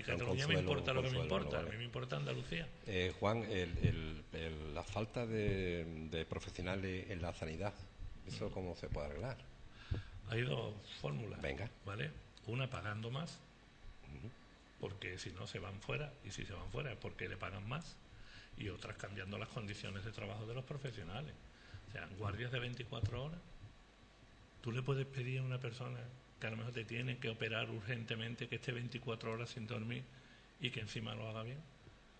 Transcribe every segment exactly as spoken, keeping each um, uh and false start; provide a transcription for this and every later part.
Cataluña me importa lo que me importa, vale. A mí me importa Andalucía. Eh, Juan, el, el, el, la falta de, de profesionales en la sanidad, ¿eso cómo se puede arreglar? Hay dos fórmulas. Venga. ¿Vale? Una pagando más, uh-huh. porque si no se van fuera, y si se van fuera es porque le pagan más, y otras cambiando las condiciones de trabajo de los profesionales. O sea, guardias de veinticuatro horas. Tú le puedes pedir a una persona que a lo mejor te tiene que operar urgentemente, que esté veinticuatro horas sin dormir y que encima lo haga bien,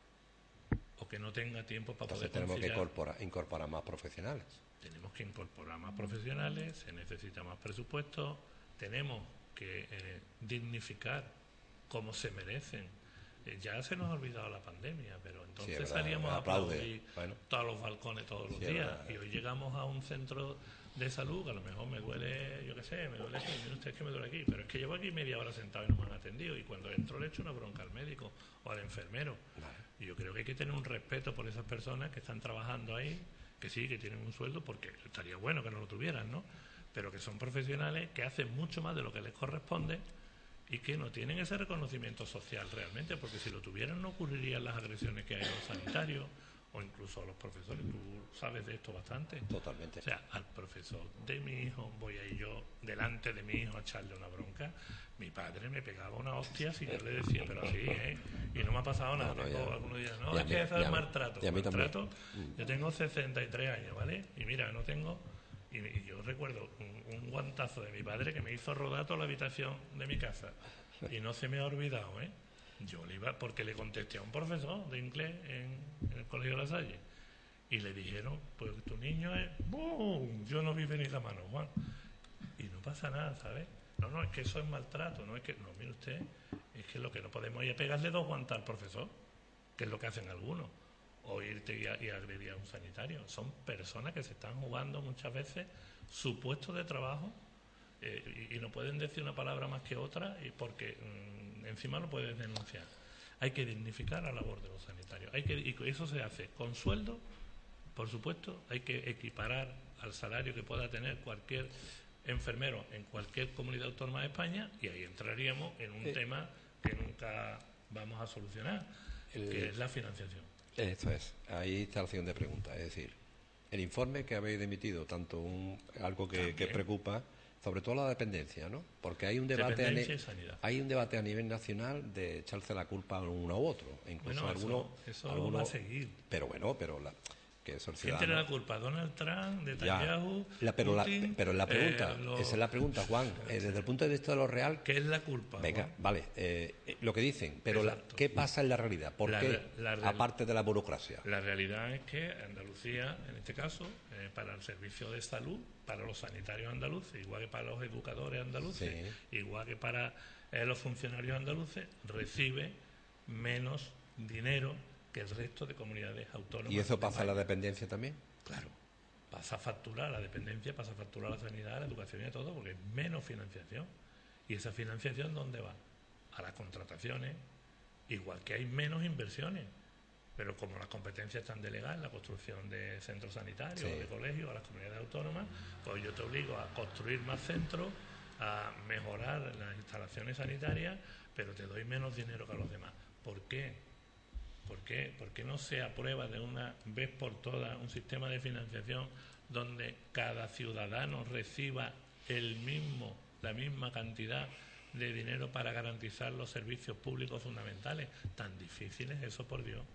o que no tenga tiempo para Entonces poder tenemos conciliar. que incorporar, incorporar más profesionales. Tenemos que incorporar más profesionales, se necesita más presupuesto, tenemos que eh, dignificar como se merecen. Eh, ya se nos ha olvidado la pandemia, pero entonces sí, salíamos a aplaudir bueno. todos los balcones todos los sí, días, y hoy llegamos a un centro de salud que a lo mejor me duele, yo qué sé, me duele aquí, mire usted, es que me duele aquí, pero es que llevo aquí media hora sentado y no me han atendido, y cuando entro le echo una bronca al médico o al enfermero. Vale. Y yo creo que hay que tener un respeto por esas personas que están trabajando ahí, que sí, que tienen un sueldo, porque estaría bueno que no lo tuvieran, ¿no? Pero que son profesionales que hacen mucho más de lo que les corresponde y que no tienen ese reconocimiento social realmente, porque si lo tuvieran no ocurrirían las agresiones que hay a los sanitarios o incluso a los profesores. Tú sabes de esto bastante. Totalmente. O sea, al profesor de mi hijo, voy a ir yo delante de mi hijo a echarle una bronca. Mi padre me pegaba una hostia si yo le decía, pero así, ¿eh? Y no me ha pasado nada. No, no, tengo, algunos días, no, es que eso es maltrato. Y a mí maltrato. Yo tengo sesenta y tres años, ¿vale? Y mira, no tengo... Y, y yo recuerdo un, un guantazo de mi padre que me hizo rodar toda la habitación de mi casa. Y no se me ha olvidado, ¿eh? Yo le iba, porque le contesté a un profesor de inglés en, en el Colegio de La Salle. Y le dijeron, pues tu niño es... ¡Bum! Yo no vi venir la mano, Juan. Y no pasa nada, ¿sabes? No, no, es que eso es maltrato, no es que... No, mire usted, es que lo que no podemos es pegarle dos guantas al profesor, que es lo que hacen algunos. O irte y, a, y agredir a un sanitario. Son personas que se están jugando muchas veces su puesto de trabajo eh, y, y no pueden decir una palabra más que otra y porque mmm, encima lo puedes denunciar. Hay que dignificar la labor de los sanitarios. Hay que, y eso se hace con sueldo, por supuesto. Hay que equiparar al salario que pueda tener cualquier enfermero en cualquier comunidad autónoma de España, y ahí entraríamos en un eh. tema que nunca vamos a solucionar, el... que es la financiación. Esto es, ahí está la siguiente pregunta, es decir, el informe que habéis emitido, tanto un algo que, que preocupa, sobre todo la dependencia, ¿no? Porque hay un debate a ne- hay un debate a nivel nacional de echarse la culpa a uno u otro, e incluso bueno, alguno, eso, eso alguno, va a seguir. Pero bueno, pero la que eso el ¿Quién tiene la culpa? ¿Donald Trump, Netanyahu, la, pero Putin? La, pero la pregunta, eh, lo... esa es la pregunta, Juan, eh, desde el punto de vista de lo real... ¿Qué es la culpa? Venga, Juan? vale, eh, lo que dicen, pero la, ¿qué pasa en la realidad? ¿Por la, qué? La, la, aparte de la burocracia. La realidad es que Andalucía, en este caso, eh, para el servicio de salud, para los sanitarios andaluces, igual que para los educadores andaluces, sí. igual que para eh, los funcionarios andaluces, recibe menos dinero que el resto de comunidades autónomas. ¿Y eso pasa en la dependencia también? Claro, pasa a facturar la dependencia, pasa a facturar la sanidad, la educación y todo, porque es menos financiación. ¿Y esa financiación dónde va? A las contrataciones, igual que hay menos inversiones. Pero como las competencias están delegadas en la construcción de centros sanitarios, sí. o de colegios, a las comunidades autónomas, pues yo te obligo a construir más centros, a mejorar las instalaciones sanitarias, pero te doy menos dinero que a los demás. ¿Por qué? ¿Por qué? ¿Por qué no se aprueba de una vez por todas un sistema de financiación donde cada ciudadano reciba el mismo, la misma cantidad de dinero para garantizar los servicios públicos fundamentales? Tan difícil es eso, por Dios.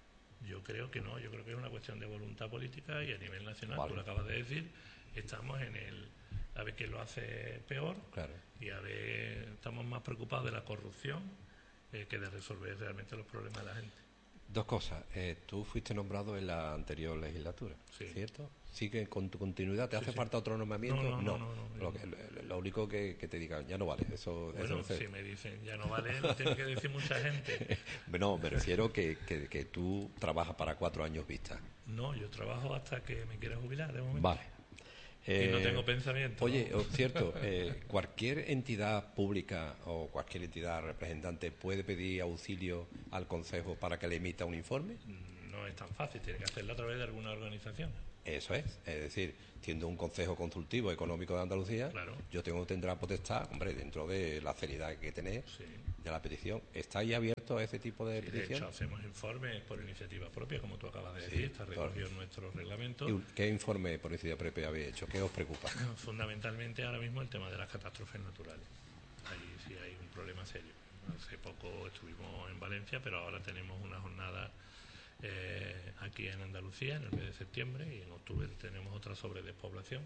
Yo creo que no, yo creo que es una cuestión de voluntad política y a nivel nacional, vale. Tú lo acabas de decir, estamos en el... a ver quién lo hace peor, claro. Y a ver, estamos más preocupados de la corrupción eh, que de resolver realmente los problemas de la gente. Dos cosas. Eh, tú fuiste nombrado en la anterior legislatura, sí. ¿Cierto? ¿Sigue con tu continuidad? ¿Te sí, hace sí. falta otro nombramiento? No, no, no. no, no, no lo, que, lo, lo único que, que te digan, ya no vale. Eso, bueno, eso si me dicen, ya no vale, lo tiene que decir mucha gente. No, me refiero que, que, que tú trabajas para cuatro años vista. No, yo trabajo hasta que me quiera jubilar, de momento. Vale. Eh, y no tengo pensamiento. Oye, ¿no? Es cierto, eh, cualquier entidad pública o cualquier entidad representante puede pedir auxilio al Consejo para que le emita un informe. No es tan fácil, tiene que hacerlo a través de alguna organización. Eso es, es decir, siendo un Consejo Consultivo Económico de Andalucía, claro. Yo tengo tendrá potestad, hombre, dentro de la seriedad que hay que tener, sí. de la petición. ¿Estáis abiertos a ese tipo de sí, petición? De hecho, hacemos informes por iniciativa propia, como tú acabas de decir, sí, está recogido en nuestro reglamento. ¿Qué informe por iniciativa propia habéis hecho? ¿Qué os preocupa? Fundamentalmente ahora mismo el tema de las catástrofes naturales. Ahí sí hay un problema serio. Hace poco estuvimos en Valencia, pero ahora tenemos una jornada eh, aquí en Andalucía en el mes de septiembre, y en octubre tenemos otra sobre despoblación,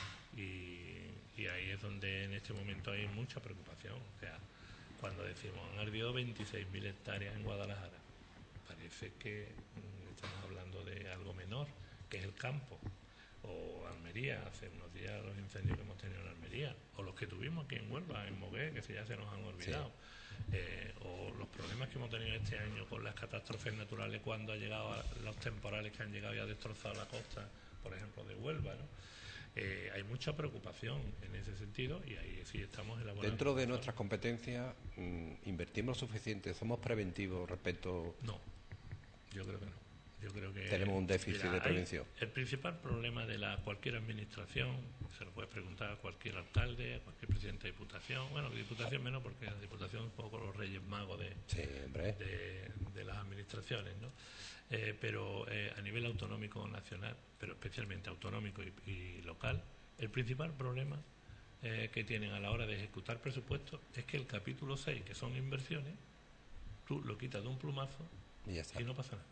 y, y ahí es donde en este momento hay mucha preocupación. O sea, cuando decimos han ardido veintiséis mil hectáreas en Guadalajara, parece que mm, estamos hablando de algo menor, que es el campo. O Almería, hace unos días los incendios que hemos tenido en Almería, o los que tuvimos aquí en Huelva, en Mogué, que ya se nos han olvidado, sí. eh, o los problemas que hemos tenido este año con las catástrofes naturales, cuando ha llegado a los temporales que han llegado y ha destrozado la costa, por ejemplo, de Huelva, ¿no? Eh, hay mucha preocupación en ese sentido, y ahí sí estamos elaborando. Dentro de nuestras competencias, ¿invertimos lo suficiente? ¿Somos preventivos respecto...? No, yo creo que no. Yo creo que tenemos un déficit mira, de prevención. Hay, el principal problema de la cualquier administración, se lo puede preguntar a cualquier alcalde, a cualquier presidente de diputación, bueno, diputación menos, porque la diputación es un poco los reyes magos de, sí, de, de las administraciones, ¿no? Eh, pero eh, a nivel autonómico nacional, pero especialmente autonómico y, y local, el principal problema eh, que tienen a la hora de ejecutar presupuestos es que el capítulo seis, que son inversiones, tú lo quitas de un plumazo y, ya está. y no pasa nada.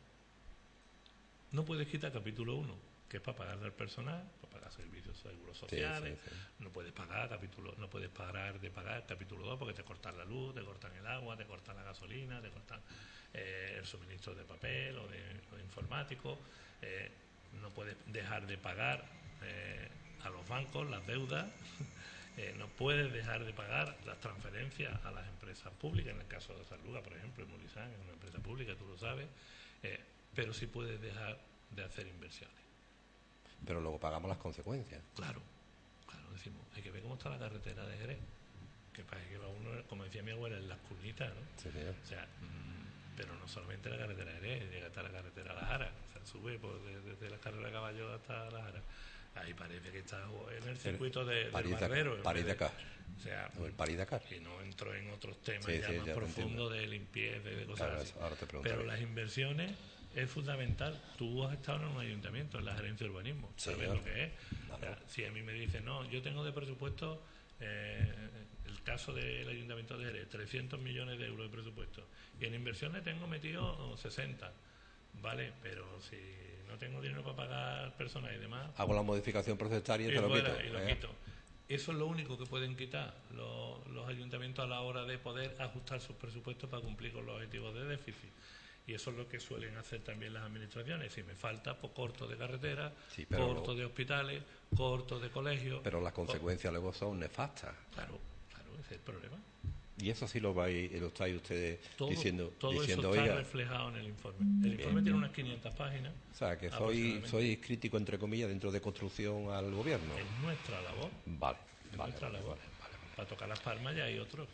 No puedes quitar capítulo uno, que es para pagar al personal, para pagar servicios seguros sociales, sí, sí, sí. No puedes pagar capítulo, no puedes parar de pagar capítulo dos porque te cortan la luz, te cortan el agua, te cortan la gasolina, te cortan eh, el suministro de papel o de, o de informático, eh, no puedes dejar de pagar eh, a los bancos las deudas, eh, no puedes dejar de pagar las transferencias a las empresas públicas, en el caso de Salluga, por ejemplo, Mulisán es una empresa pública, tú lo sabes, eh, pero sí puedes dejar de hacer inversiones. Pero luego pagamos las consecuencias. Claro, claro, decimos, hay que ver cómo está la carretera de Jerez, que parece que va uno, como decía mi abuela, en las cunitas, ¿no? Sí, sí. O sea, mmm, pero no solamente la carretera de Jerez, llega hasta la carretera de La Jara, o sea, sube por, desde, desde la carrera de caballo hasta La Jara. Ahí parece que está en el circuito de, del Barbero. París-Dakar. O sea, o el París-Dakar. Y no entro en otros temas sí, ya sí, más ya profundos de limpieza, de cosas claro, así. Ahora te pero las inversiones es fundamental. Tú has estado en un ayuntamiento, en la gerencia de urbanismo, sabes Señor. Lo que es. O sea, si a mí me dicen, no, yo tengo de presupuesto, eh, el caso del ayuntamiento de Jerez, trescientos millones de euros de presupuesto, y en inversiones tengo metido sesenta, vale, pero si no tengo dinero para pagar personas y demás, hago la modificación presupuestaria y, y te lo fuera, quito. Y lo ¿eh? quito. Eso es lo único que pueden quitar los, los ayuntamientos a la hora de poder ajustar sus presupuestos para cumplir con los objetivos de déficit. Y eso es lo que suelen hacer también las administraciones. Si me falta, pues corto de carreteras, sí, corto luego, de hospitales, corto de colegios. Pero las consecuencias luego son nefastas. Claro, claro, ese es el problema. Y eso sí lo vais, lo estáis ustedes todo, diciendo. Todo diciendo, eso está oiga, reflejado en el informe. El informe bien, tiene bien. unas quinientas páginas. O sea, que soy, soy crítico, entre comillas, dentro de construcción al gobierno. Es nuestra labor. Vale, es vale, nuestra vale, labor. Vale, vale, vale. Para tocar las palmas ya hay otros.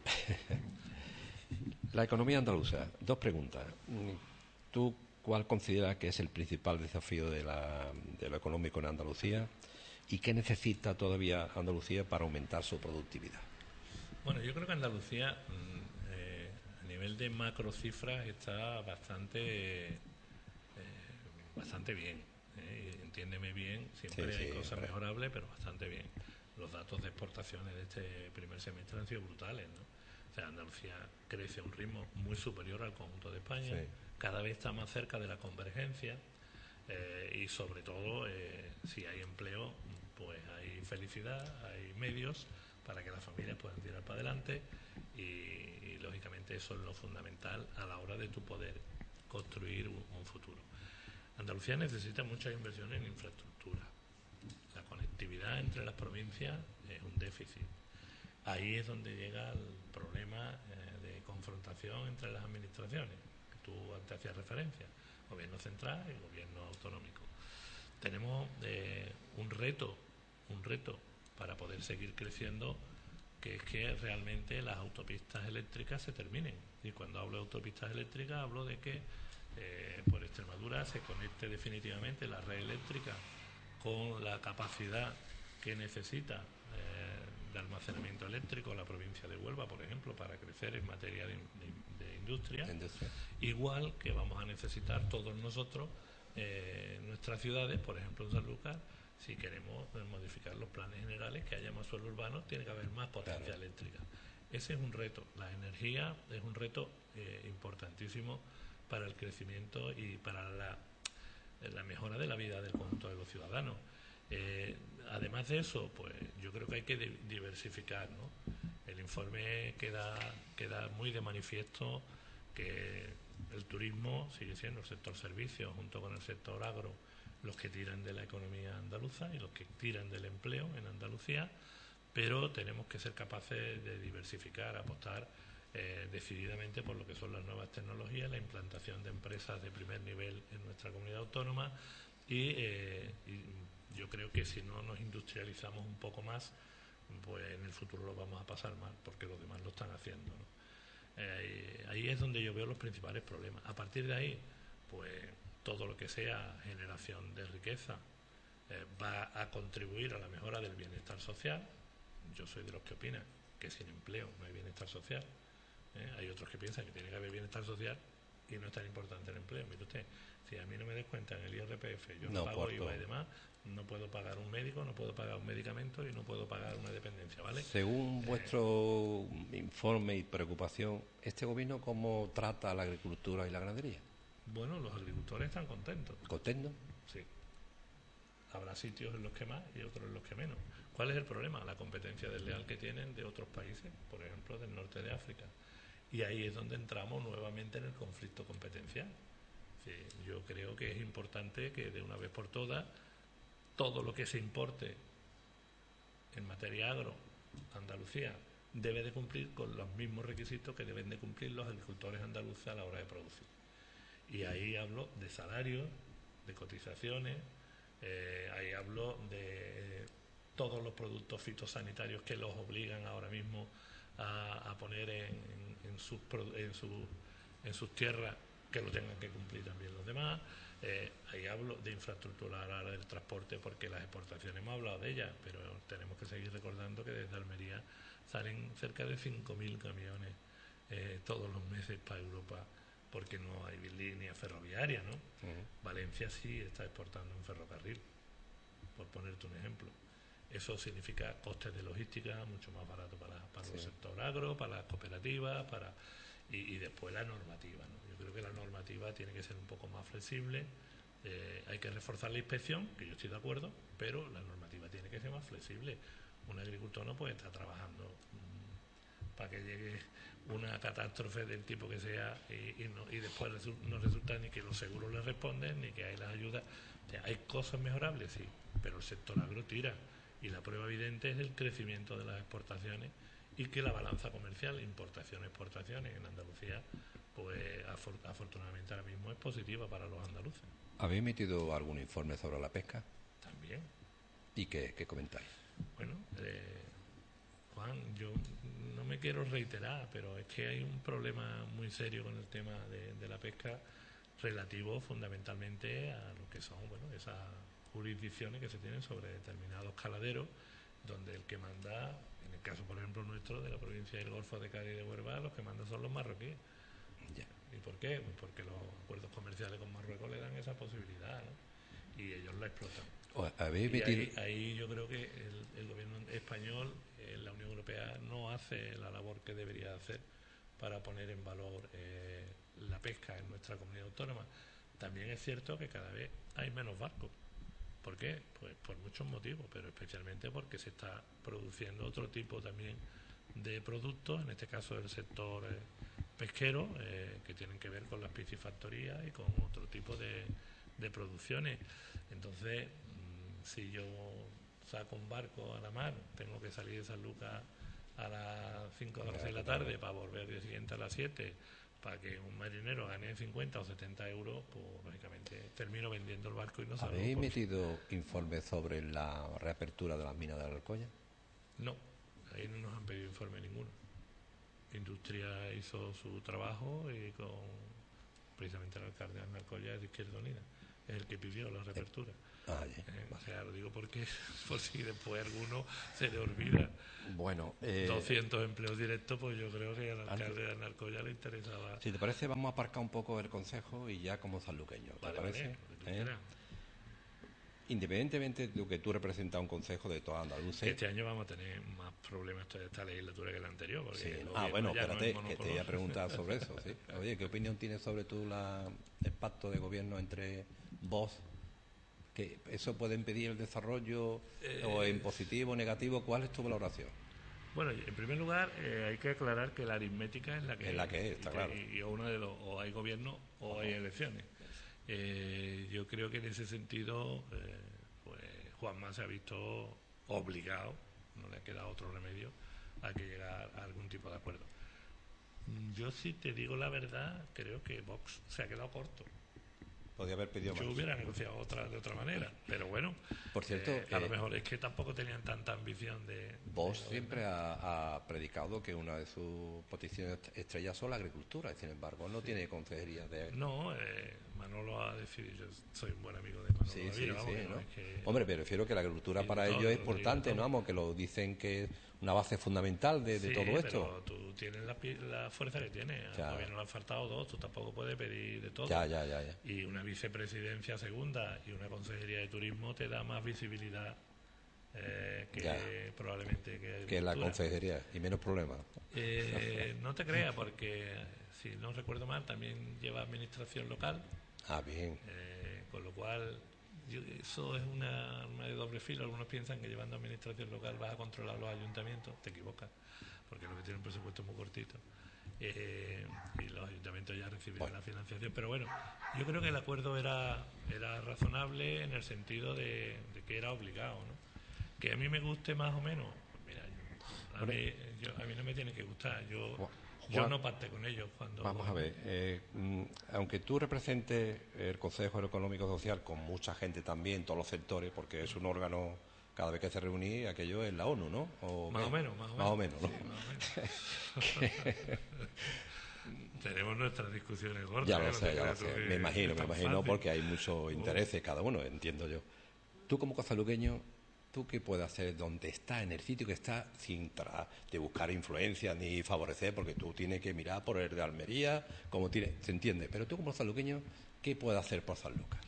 La economía andaluza. Dos preguntas. ¿Tú cuál consideras que es el principal desafío de, la, de lo económico en Andalucía y qué necesita todavía Andalucía para aumentar su productividad? Bueno, yo creo que Andalucía eh, a nivel de macro cifras está bastante eh, bastante bien. Eh, entiéndeme bien, siempre sí, hay sí, cosas hombre. mejorables, pero bastante bien. Los datos de exportaciones de este primer semestre han sido brutales, ¿no? O sea, Andalucía crece a un ritmo muy superior al conjunto de España. Sí. Cada vez está más cerca de la convergencia eh, y sobre todo eh, si hay empleo pues hay felicidad, hay medios para que las familias puedan tirar para adelante y, y lógicamente eso es lo fundamental a la hora de tu poder construir un, un futuro. Andalucía necesita muchas inversiones en infraestructura. La conectividad entre las provincias es un déficit. Ahí es donde llega el problema eh, de confrontación entre las administraciones. Tú antes hacías referencia, gobierno central y gobierno autonómico. Tenemos eh, un reto, un reto para poder seguir creciendo, que es que realmente las autopistas eléctricas se terminen. Y cuando hablo de autopistas eléctricas hablo de que eh, por Extremadura se conecte definitivamente la red eléctrica con la capacidad que necesita eh, de almacenamiento eléctrico a la provincia de Huelva, por ejemplo, para crecer en materia de, de, de industria. industria. Igual que vamos a necesitar todos nosotros eh, en nuestras ciudades, por ejemplo en Sanlúcar, si queremos modificar los planes generales, que haya más suelo urbano, tiene que haber más potencia claro. eléctrica. Ese es un reto. La energía es un reto eh, importantísimo para el crecimiento y para la, la mejora de la vida del conjunto de los ciudadanos. Eh, además de eso, pues yo creo que hay que diversificar, ¿no? El informe queda, queda muy de manifiesto que el turismo sigue siendo el sector servicios, junto con el sector agro, los que tiran de la economía andaluza y los que tiran del empleo en Andalucía, pero tenemos que ser capaces de diversificar, apostar eh, decididamente por lo que son las nuevas tecnologías, la implantación de empresas de primer nivel en nuestra comunidad autónoma y, eh, y yo creo que si no nos industrializamos un poco más, pues en el futuro lo vamos a pasar mal, porque los demás lo están haciendo, ¿no? Eh, ahí es donde yo veo los principales problemas. A partir de ahí, pues todo lo que sea generación de riqueza eh, va a contribuir a la mejora del bienestar social. Yo soy de los que opinan que sin empleo no hay bienestar social. ¿eh? Hay otros que piensan que tiene que haber bienestar social y no es tan importante el empleo. Mire usted, si a mí no me descuentan el I R P F, yo no, no pago I V A y demás, no puedo pagar un médico, no puedo pagar un medicamento y no puedo pagar una dependencia, ¿vale? Según eh, vuestro informe y preocupación, ¿este gobierno cómo trata la agricultura y la ganadería? Bueno, los agricultores están contentos. ¿Contentos? Sí. Habrá sitios en los que más y otros en los que menos. ¿Cuál es el problema? La competencia desleal que tienen de otros países, por ejemplo, del norte de África. Y ahí es donde entramos nuevamente en el conflicto competencial. Sí, yo creo que es importante que de una vez por todas todo lo que se importe en materia agro, Andalucía, debe de cumplir con los mismos requisitos que deben de cumplir los agricultores andaluces a la hora de producir. Y ahí hablo de salarios, de cotizaciones, eh, ahí hablo de todos los productos fitosanitarios que los obligan ahora mismo a, a poner en, en, en, sus, en, su, en sus tierras, que lo tengan que cumplir también los demás. Eh, ahí hablo de infraestructura del transporte, porque las exportaciones hemos hablado de ellas, pero tenemos que seguir recordando que desde Almería salen cerca de cinco mil camiones eh, todos los meses para Europa, porque no hay línea ferroviaria, ¿no? Uh-huh. Valencia sí está exportando un ferrocarril, por ponerte un ejemplo. Eso significa costes de logística mucho más barato para, para sí. el sector agro, para las cooperativas, para y, y después la normativa, ¿no? Yo creo que la normativa tiene que ser un poco más flexible. Eh, hay que reforzar la inspección, que yo estoy de acuerdo, pero la normativa tiene que ser más flexible. Un agricultor no puede estar trabajando mmm, para que llegue una catástrofe del tipo que sea y, y, no, y después resu- no resulta ni que los seguros le responden ni que hay las ayudas. O sea, hay cosas mejorables, sí, pero el sector agro tira y la prueba evidente es el crecimiento de las exportaciones y que la balanza comercial, importaciones-exportaciones en Andalucía, pues afor- afortunadamente ahora mismo es positiva para los andaluces. ¿Habéis emitido algún informe sobre la pesca? También. ¿Y qué, qué comentáis? Bueno, eh, Juan, yo no me quiero reiterar, pero es que hay un problema muy serio con el tema de, de la pesca, relativo fundamentalmente a lo que son, bueno, esas jurisdicciones que se tienen sobre determinados caladeros, donde el que manda, en el caso por ejemplo nuestro de la provincia del Golfo de Cádiz y de Huelva, los que mandan son los marroquíes. Ya. ¿Y por qué? Pues porque los acuerdos comerciales con Marruecos le dan esa posibilidad, ¿no? Y ellos la explotan. ¿Habéis y ahí, metido... ahí yo creo que el, el gobierno español, eh, la Unión Europea, no hace la labor que debería hacer para poner en valor eh, la pesca en nuestra comunidad autónoma. También es cierto que cada vez hay menos barcos. ¿Por qué? Pues por muchos motivos, pero especialmente porque se está produciendo otro tipo también de productos, en este caso del sector eh, pesquero, eh, que tienen que ver con las piscifactorías y con otro tipo de, de producciones. Entonces, mmm, si yo saco un barco a la mar, tengo que salir de San Lucas a las cinco de la tarde para volver al día siguiente a las siete, para que un marinero gane cincuenta o setenta euros, pues lógicamente termino vendiendo el barco y no salgo. ¿Habéis emitido informes sobre la reapertura de las minas de la Alcoya? No, ahí no nos han pedido informe ninguno. Industria hizo su trabajo y con precisamente el alcalde de Alcoya de Izquierda Unida. es el que pidió la reapertura. Ah, yeah. eh, o sea, lo digo porque por si después alguno se le olvida. Bueno, eh, doscientos empleos directos, pues yo creo que al alcalde de Alnarcoya le interesaba. Si te parece, vamos a aparcar un poco el consejo y ya como sanluqueño, ¿te vale, parece? Vale, ¿Eh? Independientemente de que tú representas un consejo de toda Andalucía. Este año vamos a tener más problemas de esta legislatura que la anterior. Porque sí, no. Ah, bueno, espérate, no que te voy a preguntar sobre eso. ¿Sí? Oye, ¿qué opinión tienes sobre tú la, el pacto de gobierno entre Vox? ¿Que eso puede impedir el desarrollo eh, o en positivo o negativo? ¿Cuál es tu valoración? Bueno, en primer lugar, eh, hay que aclarar que la aritmética es la que es. La que es, está y, claro. Y, y uno de dos, o hay gobierno o uh-huh. hay elecciones. Eh, yo creo que en ese sentido, eh, pues Juanma se ha visto obligado, no le ha quedado otro remedio, a que llegar a algún tipo de acuerdo. Yo, si te digo la verdad, creo que Vox se ha quedado corto. Podría haber pedido Yo más. hubiera negociado otra de otra manera, pero bueno, por cierto, eh, a eh, lo mejor es que tampoco tenían tanta ambición de... Vox siempre ha, ha predicado que una de sus peticiones estrellas son la agricultura, y sin embargo no sí. tiene consejería de... No, eh, Manolo ha decidido, yo soy un buen amigo de Manolo. Sí, David, sí, vamos, sí, no ¿no? es que... Hombre, me refiero que la agricultura para todo, ellos es importante, ¿no? Vamos, que lo dicen que es una base fundamental de, de sí, todo pero esto. tú tienes la, la fuerza que tienes, al gobierno le han faltado dos, tú tampoco puedes pedir de todo. Ya, ya, ya, ya. Y una vicepresidencia segunda y una consejería de turismo te da más visibilidad eh, que ya. probablemente que, que la consejería y menos problemas. Eh, no te creas, porque si no recuerdo mal también lleva administración local. Ah, bien. Eh, con lo cual yo, eso es una arma de doble filo. Algunos piensan que llevando administración local vas a controlar los ayuntamientos. Te equivocas, porque lo que tienen un presupuesto muy cortito. Eh, y los ayuntamientos ya reciben bueno. la financiación. Pero bueno, yo creo que el acuerdo era era razonable en el sentido de, de que era obligado, ¿no? Que a mí me guste más o menos, pues mira, yo, a, mí, yo, a mí no me tiene que gustar. Yo, Juan, yo no pacté con ellos cuando... Vamos a ver, eh, aunque tú representes el Consejo Económico Social con mucha gente también, todos los sectores, porque es un órgano... Cada vez que se reúne, aquello es la ONU, ¿no? ¿O más, o menos, más o menos. Más o menos, ¿no? Sí, más o menos. Tenemos nuestras discusiones gordas. Ya lo sé, ya lo sé. Me imagino, me imagino, fácil. Porque hay muchos intereses cada uno, entiendo yo. Tú como casaluqueño, ¿tú qué puedes hacer donde está, en el sitio que está, sin tra de buscar influencia ni favorecer? Porque tú tienes que mirar por el de Almería, como tiene, se entiende. Pero tú como casaluqueño, ¿qué puedes hacer por San Lucas?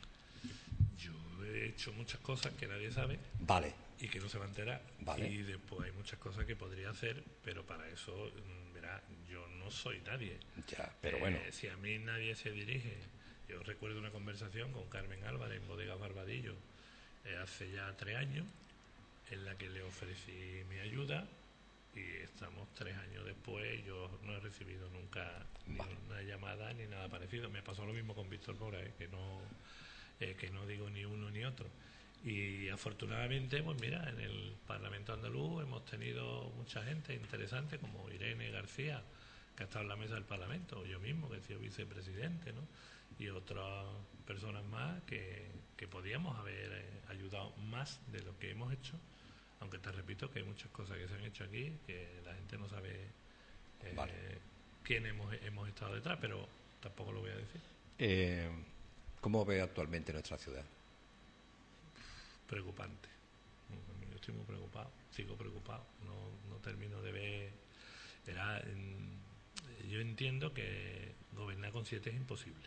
Yo he hecho muchas cosas que nadie sabe. Vale. Y que no se va a enterar. Vale. Y después hay muchas cosas que podría hacer, pero para eso, verá, yo no soy nadie. Ya, pero eh, bueno. Si a mí nadie se dirige. Yo recuerdo una conversación con Carmen Álvarez en Bodegas Barbadillo eh, hace ya tres años, en la que le ofrecí mi ayuda, y estamos tres años después. Yo no he recibido nunca vale. ni una llamada ni nada parecido. Me pasó lo mismo con Víctor Mora, eh, que no eh, que no digo ni uno ni otro. Y afortunadamente, pues mira, en el Parlamento andaluz hemos tenido mucha gente interesante, como Irene García, que ha estado en la mesa del Parlamento, o yo mismo, que he sido vicepresidente, ¿no? Y otras personas más que, que podíamos haber eh, ayudado más de lo que hemos hecho, aunque te repito que hay muchas cosas que se han hecho aquí que la gente no sabe eh, vale. quién hemos, hemos estado detrás, pero tampoco lo voy a decir. Eh, ¿Cómo ve actualmente nuestra ciudad? Preocupante. Yo estoy muy preocupado, sigo preocupado, no, no termino de ver. Era, en, yo entiendo que gobernar con siete es imposible.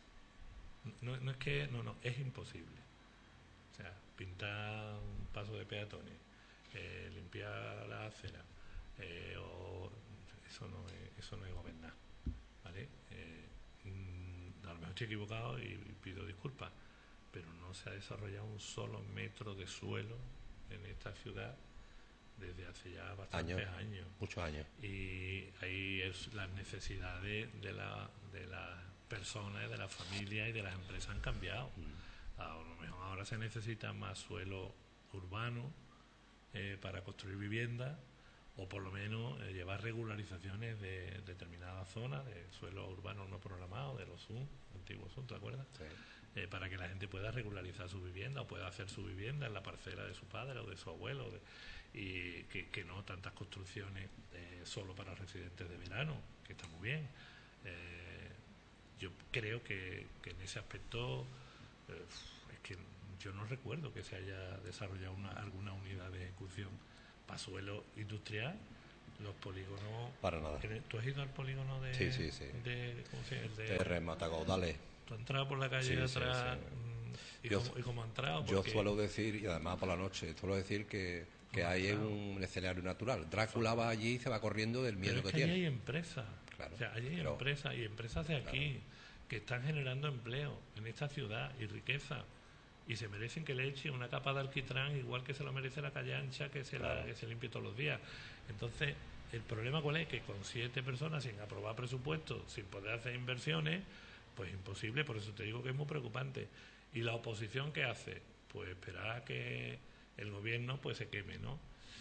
No, no es que, no, no, es imposible. O sea, pintar un paso de peatones, eh, limpiar la acera, eh, o, eso no es, eso no es gobernar, ¿vale? Eh, a lo mejor estoy equivocado y pido disculpas, pero no se ha desarrollado un solo metro de suelo en esta ciudad desde hace ya bastantes años, años. Muchos años. Y ahí es las necesidades de la de las personas, de las familias y de las empresas han cambiado. Mm. A lo mejor ahora se necesita más suelo urbano eh, para construir viviendas, o por lo menos eh, llevar regularizaciones de determinadas zonas de suelo urbano no programado, de los S U M, antiguos S U M, ¿te acuerdas? Sí. Eh, para que la gente pueda regularizar su vivienda o pueda hacer su vivienda en la parcela de su padre o de su abuelo, de, y que, que no tantas construcciones eh, solo para residentes de verano, que está muy bien. Eh, yo creo que, que en ese aspecto Eh, es que yo no recuerdo que se haya desarrollado una, alguna unidad de ejecución para suelo industrial. Los polígonos... Para nada. ¿Tú has ido al polígono de... Sí, sí, sí. De, ¿cómo se llama? De, de Rematacaudales. Tú has entrado por la calle sí, de atrás... Sí, sí. ¿Y, yo, cómo, ¿Y cómo has entrado? Yo suelo decir, y además por la noche, suelo decir que, que hay un escenario natural. Drácula va allí y se va corriendo del miedo pero es que, que tiene. Allí hay empresas. Claro, o sea, allí hay pero, empresas y empresas de aquí claro. que están generando empleo en esta ciudad y riqueza. Y se merecen que le echen una capa de alquitrán igual que se lo merece la calle ancha que se, claro. la, que se limpie todos los días. Entonces, el problema cuál es, que con siete personas sin aprobar presupuestos, sin poder hacer inversiones, pues imposible, por eso te digo que es muy preocupante. ¿Y la oposición qué hace? Pues esperar a que el gobierno pues se queme, ¿no?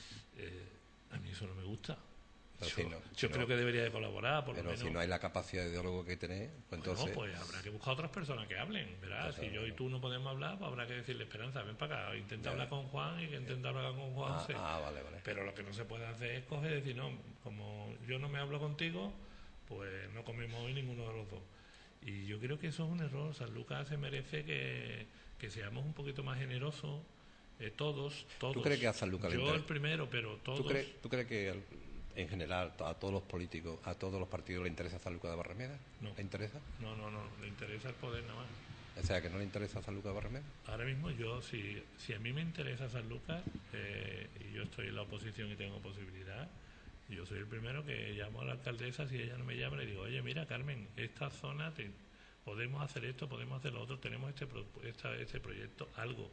Eh, a mí eso no me gusta. Yo, si no, si yo creo no, que debería de colaborar, por pero lo menos. Si no hay la capacidad de diálogo que tener, pues bueno, entonces... pues habrá que buscar otras personas que hablen, ¿verdad? Si yo y tú no podemos hablar, pues habrá que decirle, Esperanza, ven para acá, intenta hablar con Juan y que intenta hablar con Juan. Ah, ah, vale, vale. Pero lo que no se puede hacer es coger y decir, no, como yo no me hablo contigo, pues no comemos hoy ninguno de los dos. Y yo creo que eso es un error. San Lucas se merece que, que seamos un poquito más generosos, eh, todos, todos. ¿Tú crees que a San Lucas yo le interesa? el primero, pero todos. ¿Tú crees, ¿tú crees que... El... en general, a todos los políticos, a todos los partidos le interesa San Lucas de Barrameda? No. ¿Le interesa? No, no, no, le interesa el poder nada más. O sea, que no le interesa San Lucas de Barrameda. Ahora mismo yo, si, si a mí me interesa San Lucas, eh, y yo estoy en la oposición y tengo posibilidad, yo soy el primero que llamo a la alcaldesa, si ella no me llama, le digo, oye, mira, Carmen, esta zona, te, podemos hacer esto, podemos hacer lo otro, tenemos este, esta, este proyecto, algo.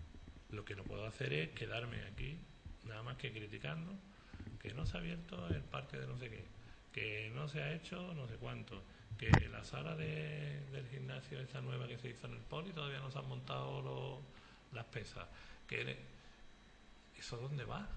Lo que no puedo hacer es quedarme aquí, nada más que criticando, que no se ha abierto el parque de no sé qué, que no se ha hecho no sé cuánto, que la sala de, del gimnasio esta nueva que se hizo en el Poli todavía no se han montado los, las pesas, que ¿eso dónde va?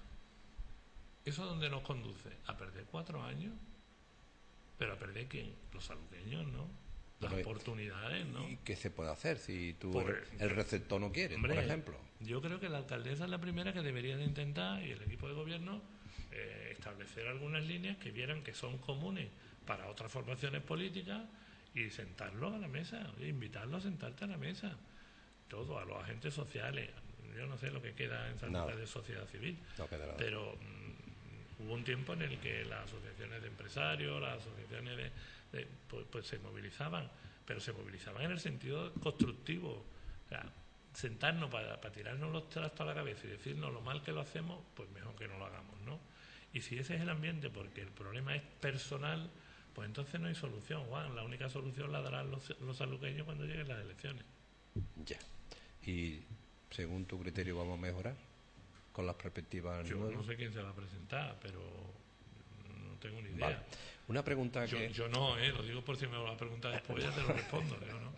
¿Eso dónde nos conduce? ¿A perder cuatro años? ¿Pero a perder quién? Los saluqueños, ¿no? Las bueno, oportunidades, ¿no? ¿Y qué se puede hacer si tú pues, el receptor no quiere, hombre, por ejemplo? Yo creo que la alcaldesa es la primera que debería de intentar, y el equipo de gobierno, eh, establecer algunas líneas que vieran que son comunes para otras formaciones políticas y sentarlos a la mesa, invitarlos a sentarte a la mesa. Todo, a los agentes sociales. Yo no sé lo que queda en San Lucas de sociedad civil, no pero mmm, hubo un tiempo en el que las asociaciones de empresarios, las asociaciones de, de pues, pues se movilizaban, pero se movilizaban en el sentido constructivo. O sea, sentarnos para, para tirarnos los trastos a la cabeza y decirnos lo mal que lo hacemos, pues mejor que no lo hagamos, ¿no? Y si ese es el ambiente, porque el problema es personal, pues entonces no hay solución, Juan. La única solución la darán los, los sanluqueños cuando lleguen las elecciones. Ya. Y según tu criterio, ¿vamos a mejorar con las perspectivas Yo nuevas? no sé quién se va a presentar, pero no tengo ni idea. Vale. Una pregunta yo, que... Yo no, ¿eh? Lo digo por si me lo va a preguntar después, ya te lo respondo, yo no.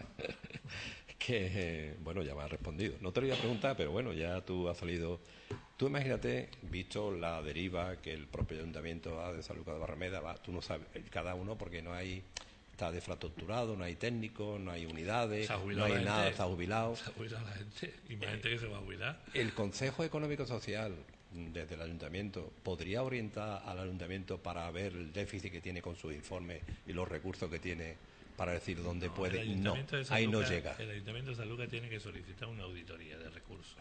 Que, eh, bueno, ya me has respondido. No te lo iba a preguntar, pero bueno, ya tú has salido... Tú imagínate, visto la deriva que el propio ayuntamiento da de San Lucas de Barrameda, va, tú no sabes, cada uno, porque no hay... Está defrastructurado, no hay técnicos, no hay unidades, no hay nada, está jubilado. Se ha jubilado la gente, y más gente que se va a jubilar. El Consejo Económico Social, desde el ayuntamiento, ¿podría orientar al ayuntamiento para ver el déficit que tiene con sus informes y los recursos que tiene para decir dónde no, puede? No, ahí Lucas, no llega. El Ayuntamiento de San Lucas tiene que solicitar una auditoría de recursos.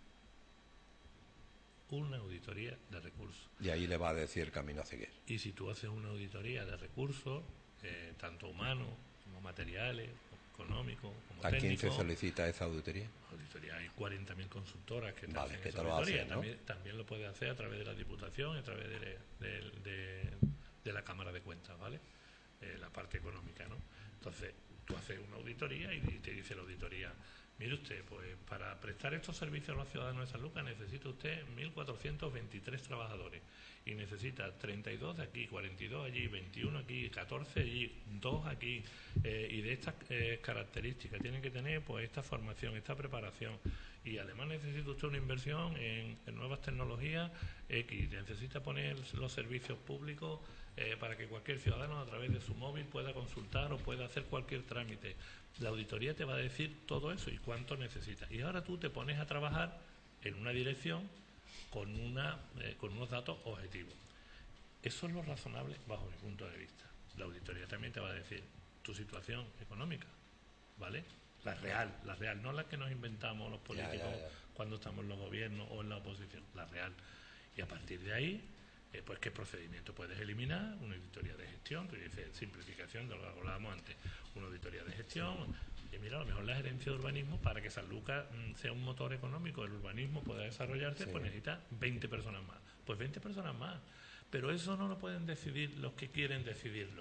Una auditoría de recursos. Y ahí le va a decir el camino a seguir. Y si tú haces una auditoría de recursos, eh, tanto humanos como materiales, económicos, como ¿A técnicos, quién se solicita esa auditoría? Auditoría, hay cuarenta mil consultoras que vale, hacen que esa te lo auditoría. hacen, ¿no? También, también lo puede hacer a través de la Diputación, a través de, de, de, de la Cámara de Cuentas, ¿vale? Eh, la parte económica, ¿no? Entonces, tú haces una auditoría y te dice la auditoría, mire usted, pues para prestar estos servicios a los ciudadanos de San Lucas necesita usted mil cuatrocientos veintitrés trabajadores y necesita treinta y dos de aquí, cuarenta y dos allí, veintiuno aquí, catorce allí, dos aquí, eh, y de estas eh, características tienen que tener pues esta formación, esta preparación, y además necesita usted una inversión en, en nuevas tecnologías X, necesita poner los servicios públicos eh, para que cualquier ciudadano a través de su móvil pueda consultar o pueda hacer cualquier trámite. La auditoría te va a decir todo eso y cuánto necesitas. Y ahora tú te pones a trabajar en una dirección con, una, eh, con unos datos objetivos. Eso es lo razonable bajo mi punto de vista. La auditoría también te va a decir tu situación económica, ¿vale? La real, la real, no la que nos inventamos los políticos ya, ya, ya. cuando estamos en los gobiernos o en la oposición, la real. Y a partir de ahí, eh, pues qué procedimiento puedes eliminar, una auditoría de gestión, que dice simplificación de lo que hablábamos antes, una auditoría de gestión, y mira, a lo mejor la gerencia de urbanismo, para que San Lucas mm, sea un motor económico del urbanismo, pueda desarrollarse, sí. pues necesita veinte personas más. Pues veinte personas más. Pero eso no lo pueden decidir los que quieren decidirlo.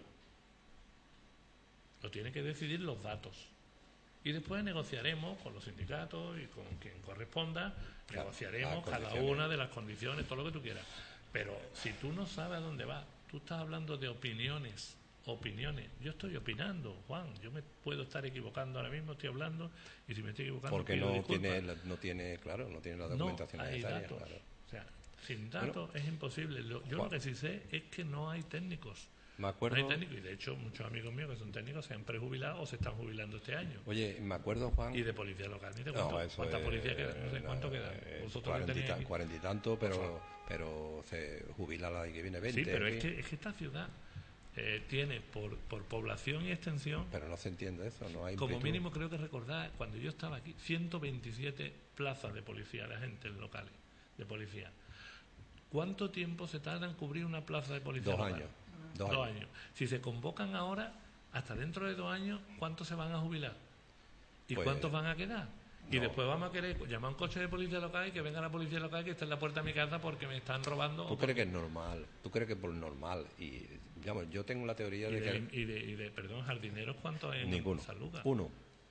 Lo tienen que decidir los datos. Y después negociaremos con los sindicatos y con quien corresponda, claro, negociaremos cada una de las condiciones, todo lo que tú quieras. Pero si tú no sabes a dónde vas, tú estás hablando de opiniones, opiniones. Yo estoy opinando, Juan, yo me puedo estar equivocando ahora mismo, estoy hablando, y si me estoy equivocando, porque pido no disculpas. tiene, no tiene, claro, no tiene la documentación no hay necesaria. Datos. Claro. O sea, sin datos bueno, es imposible. Lo, yo Juan, lo que sí sé es que no hay técnicos. Me acuerdo, no hay técnicos, y de hecho muchos amigos míos que son técnicos se han prejubilado o se están jubilando este año. Oye, me acuerdo, Juan. Y de policía local, ni te cuento. No, ¿Cuánta es, policía queda? No sé cuánto queda. Cuarenta y tanto, pero, pero se jubila la que viene veinte. Sí, pero es que, es que esta ciudad eh, tiene por, por población y extensión. Pero no se entiende eso, no hay. Como amplitud. mínimo creo que recordar, cuando yo estaba aquí, ciento veintisiete plazas de policía, de agentes locales de policía. ¿Cuánto tiempo se tarda en cubrir una plaza de policía Dos local? años. Dos, dos años. años. Si se convocan ahora, hasta dentro de dos años, ¿cuántos se van a jubilar? ¿Y pues, cuántos van a quedar? No. Y después vamos a querer llamar a un coche de policía local y que venga la policía local que esté en la puerta de mi casa porque me están robando. ¿Tú crees que es normal? ¿Tú crees que es por normal? Y digamos, yo tengo la teoría y de, de que... Y de, y de, perdón, jardineros, ¿cuántos hay en Ninguno. San Lucas? Uno.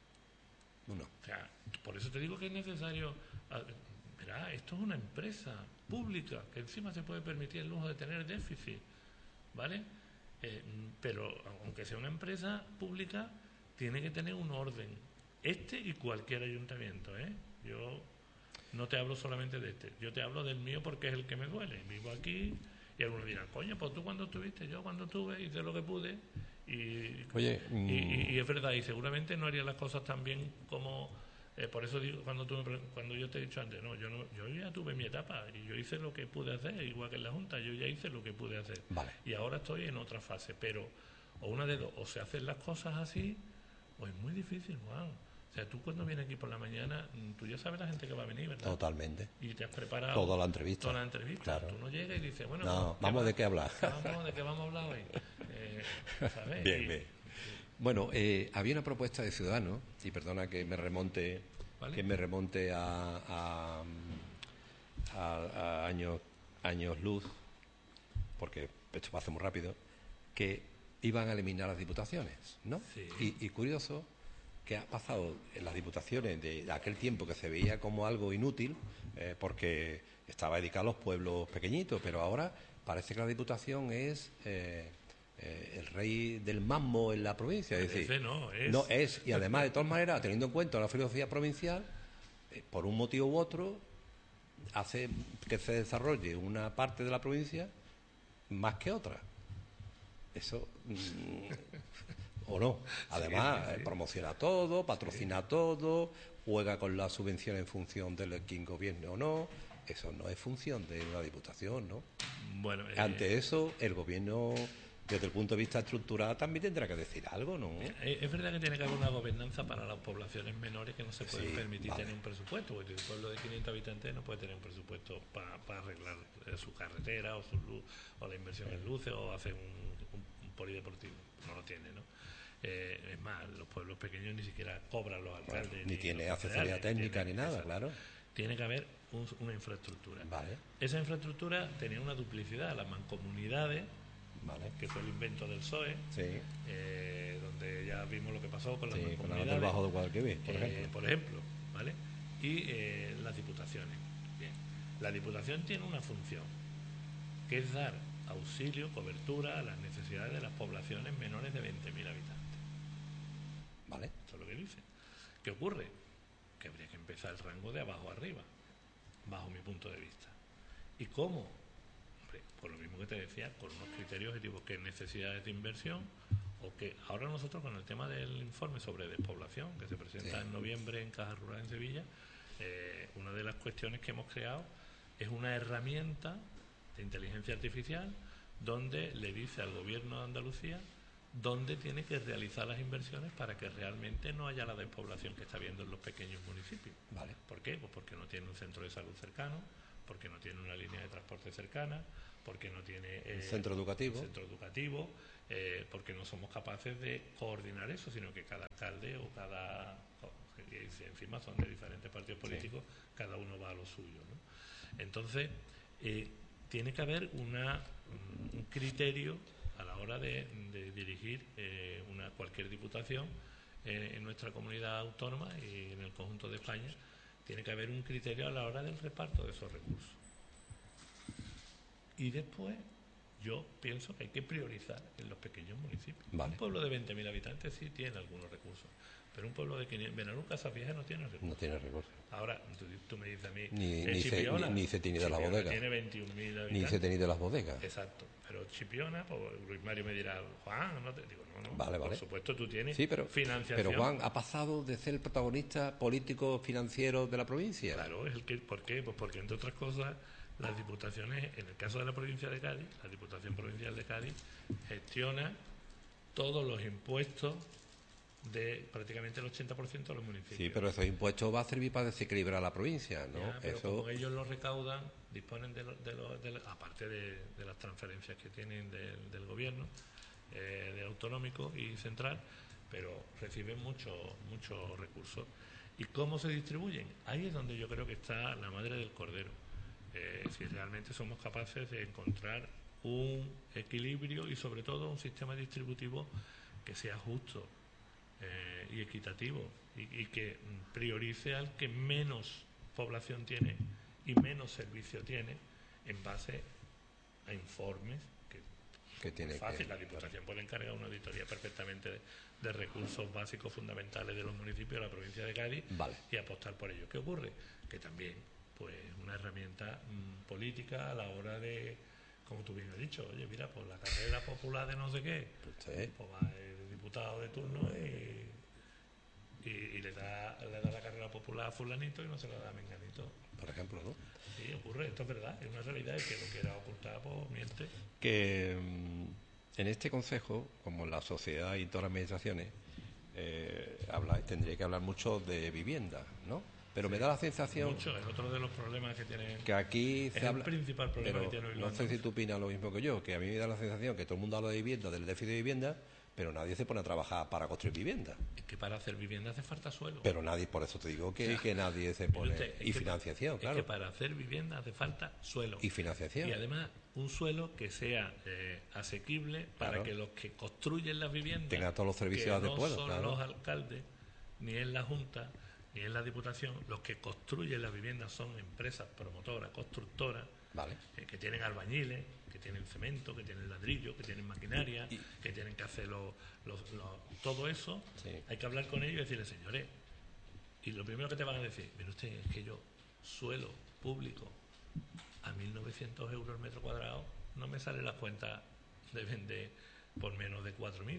Uno. O sea, por eso te digo que es necesario... Verá, esto es una empresa pública que encima se puede permitir el lujo de tener déficit, ¿vale? Eh, pero aunque sea una empresa pública, tiene que tener un orden. Este y cualquier ayuntamiento, ¿eh? Yo no te hablo solamente de este, yo te hablo del mío porque es el que me duele. Vivo aquí y algunos dirán, coño, pues tú cuando estuviste, yo cuando estuve, hice lo que pude y, Oye, y, y, y es verdad, y seguramente no haría las cosas tan bien como... Eh, por eso digo, cuando, tú me, cuando yo te he dicho antes, no, yo no, yo ya tuve mi etapa y yo hice lo que pude hacer, igual que en la Junta, yo ya hice lo que pude hacer. Vale. Y ahora estoy en otra fase, pero o una de dos, o se hacen las cosas así, o es muy difícil, Juan. O sea, tú cuando vienes aquí por la mañana, tú ya sabes la gente que va a venir, ¿verdad? Totalmente. Y te has preparado toda la entrevista. Toda la entrevista. Claro. Tú no llegas y dices, bueno, no, vamos de qué hablar. Vamos, ¿de qué vamos a hablar hoy? Eh, ¿sabes? Bien, y, bien. Bueno, eh, había una propuesta de Ciudadanos, y perdona que me remonte... ¿Vale? que me remonte a, a, a, a años, años luz, porque esto pasa muy rápido, que iban a eliminar las diputaciones, ¿no? Sí. Y, y curioso que ha pasado en las diputaciones de, de aquel tiempo que se veía como algo inútil, eh, porque estaba dedicado a los pueblos pequeñitos, pero ahora parece que la diputación es... Eh, Eh, el rey del mambo en la provincia, es decir, no es. no es, y además de todas maneras, teniendo en cuenta la filosofía provincial, eh, por un motivo u otro hace que se desarrolle una parte de la provincia más que otra. Eso mmm, o no, además sí, sí, sí. promociona todo, patrocina sí. todo, juega con la subvención en función de quien gobierne o no. Eso no es función de la diputación, ¿no? Bueno, eh... ante eso el gobierno, desde el punto de vista estructural, también tendrá que decir algo, ¿no? Es verdad que tiene que haber una gobernanza para las poblaciones menores que no se pueden sí, permitir vale. tener un presupuesto, porque el pueblo de quinientos habitantes no puede tener un presupuesto para pa arreglar su carretera o su luz, o la inversión sí. en luces o hacer un, un, un polideportivo. No lo tiene, ¿no? Eh, es más, los pueblos pequeños ni siquiera cobran los alcaldes. Bueno, ni, ni tiene asesoría técnica ni, tiene, ni nada, exacto. claro. Tiene que haber un, una infraestructura. Vale. Esa infraestructura tenía una duplicidad, las mancomunidades, vale. que fue el invento del P S O E, sí. eh, donde ya vimos lo que pasó con las sí, mancomunidades. Con el Bajo de Guadalquivir, por eh, ejemplo. Por ejemplo, ¿vale? Y eh, las diputaciones. Bien. La diputación tiene una función, que es dar auxilio, cobertura a las necesidades de las poblaciones menores de veinte mil habitantes. Vale. Eso es lo que dice. ¿Qué ocurre? Que habría que empezar el rango de abajo arriba, bajo mi punto de vista. ¿Y cómo? Hombre, por lo mismo que te decía, con unos criterios objetivos, que necesidades de inversión, o que ahora nosotros con el tema del informe sobre despoblación, que se presenta sí. en noviembre en Caja Rural en Sevilla, eh, una de las cuestiones que hemos creado es una herramienta de inteligencia artificial donde le dice al gobierno de Andalucía dónde tiene que realizar las inversiones para que realmente no haya la despoblación que está habiendo en los pequeños municipios. Vale. ¿Por qué? Pues porque no tiene un centro de salud cercano, porque no tiene una línea de transporte cercana, porque no tiene eh, un centro educativo, un centro educativo eh, porque no somos capaces de coordinar eso, sino que cada alcalde o cada... y encima son de diferentes partidos políticos, sí. Cada uno va a lo suyo, ¿no? Entonces, eh, tiene que haber una, un criterio a la hora de, de dirigir eh, una cualquier diputación eh, en nuestra comunidad autónoma y en el conjunto de España. Tiene que haber un criterio a la hora del reparto de esos recursos. Y después, yo pienso que hay que priorizar en los pequeños municipios. Vale. Un pueblo de veinte mil habitantes sí tiene algunos recursos, pero un pueblo de quinientos, Benalú, Casavieja no tiene recursos. No tiene recursos. Ahora, tú, tú me dices a mí... Ni, ni, Chipiona, ni, ni Cetini de las bodegas. Tiene veintiún mil habitantes. Ni Cetini de las bodegas. Exacto. Pero Chipiona, pues Luis Mario me dirá, Juan, no te digo, no, no. Vale, vale. Por supuesto, tú tienes sí, pero, financiación. Pero Juan ha pasado de ser el protagonista político financiero de la provincia. Claro, es el que, ¿por qué? Pues porque, entre otras cosas, las diputaciones, en el caso de la provincia de Cádiz, la Diputación Provincial de Cádiz gestiona todos los impuestos de prácticamente el ochenta por ciento de los municipios. Sí, pero esos impuestos va a servir para desequilibrar la provincia, ¿no? Ya, pero Eso... como ellos los recaudan, disponen de, lo, de, lo, de lo, aparte de, de las transferencias que tienen del, del gobierno, eh, de autonómico y central, pero reciben muchos muchos recursos. ¿Y cómo se distribuyen? Ahí es donde yo creo que está la madre del cordero. Eh, si realmente somos capaces de encontrar un equilibrio y sobre todo un sistema distributivo que sea justo eh, y equitativo y, y que priorice al que menos población tiene y menos servicio tiene en base a informes que, que tiene es fácil, que, la Diputación claro. puede encargar una auditoría perfectamente de, de recursos básicos fundamentales de los municipios de la provincia de Cádiz, vale. Y apostar por ello. ¿Qué ocurre? Que también pues una herramienta mmm, política a la hora de, como tú bien has dicho, oye, mira, pues la carrera popular de no sé qué, ¿Usted? Pues va el diputado de turno y, y, y le da le da la carrera popular a fulanito y no se la da a menganito. Por ejemplo, ¿no? Sí, ocurre, esto es verdad, es una realidad, y que lo quiera ocultar, pues miente. Que mmm, en este consejo, como en la sociedad y todas las administraciones, eh, habla, tendría que hablar mucho de vivienda, ¿no? Pero sí, me da la sensación... Mucho, es otro de los problemas que tiene... Que aquí se es habla... el principal problema que tiene hoy. No sé si tú opinas lo mismo que yo, que a mí me da la sensación que todo el mundo habla de vivienda, del déficit de vivienda, pero nadie se pone a trabajar para construir vivienda. Es que para hacer vivienda hace falta suelo. Pero nadie, por eso te digo que, o sea, que nadie se pone... Usted, y financiación, es claro. Es que para hacer vivienda hace falta suelo. Y financiación. Y además un suelo que sea eh, asequible para claro. que los que construyen las viviendas... Tengan todos los servicios que adecuados, no son claro. los alcaldes, ni en la Junta, ni en la Diputación, los que construyen las viviendas son empresas promotoras, constructoras, vale. eh, que tienen albañiles, que tienen cemento, que tienen ladrillo, que tienen maquinaria, y, que tienen que hacer lo, lo, lo, todo eso. Sí. Hay que hablar con ellos y decirles, señores, y lo primero que te van a decir, mire usted, es que yo, suelo público a mil novecientos euros el metro cuadrado, no me sale la cuenta de vender por menos de cuatro mil.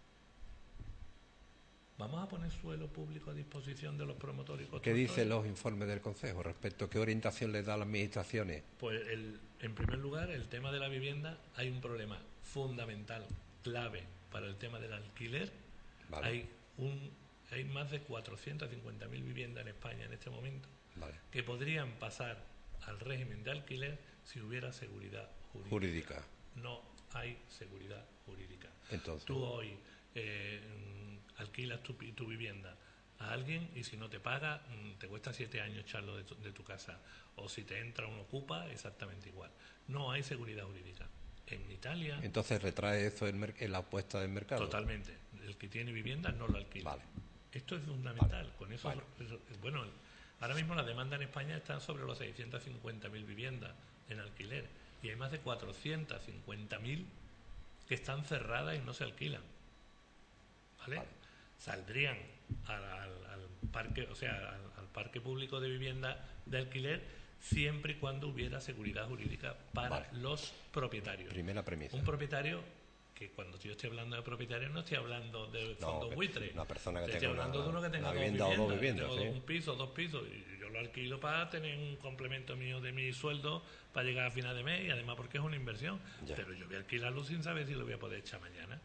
Vamos a poner suelo público a disposición de los promotores y constructores. ¿Qué dicen los informes del Consejo respecto a qué orientación les da a las administraciones? Pues, el, en primer lugar, el tema de la vivienda, hay un problema fundamental, clave para el tema del alquiler. Vale. Hay un hay más de cuatrocientas cincuenta mil viviendas en España en este momento, vale. que podrían pasar al régimen de alquiler si hubiera seguridad jurídica. Jurídica. No hay seguridad jurídica. Entonces, tú hoy eh, alquilas tu, tu vivienda a alguien y si no te paga te cuesta siete años echarlo de tu, de tu casa, o si te entra un ocupa exactamente igual. No hay seguridad jurídica. En Italia... Entonces retrae eso en, en la apuesta del mercado. Totalmente. El que tiene vivienda no lo alquila. Vale. Esto es fundamental. Vale. Con eso, vale. eso, bueno, ahora mismo la demanda en España está sobre los seiscientas cincuenta mil viviendas en alquiler y hay más de cuatrocientas cincuenta mil que están cerradas y no se alquilan. ¿Vale? Vale. Saldrían al, al, al parque, o sea, al, al parque público de vivienda de alquiler siempre y cuando hubiera seguridad jurídica para vale. los propietarios. Primera premisa. Un propietario que cuando yo estoy hablando de propietario no estoy hablando de fondo no, buitre. Una persona que estoy tenga hablando una, de uno que tenga una vivienda dos viviendas, o dos viviendas. Tengo ¿sí? un piso, dos pisos, y yo lo alquilo para tener un complemento mío de mi sueldo para llegar a final de mes y además porque es una inversión. Ya. Pero yo voy a alquilarlo sin saber si lo voy a poder echar mañana.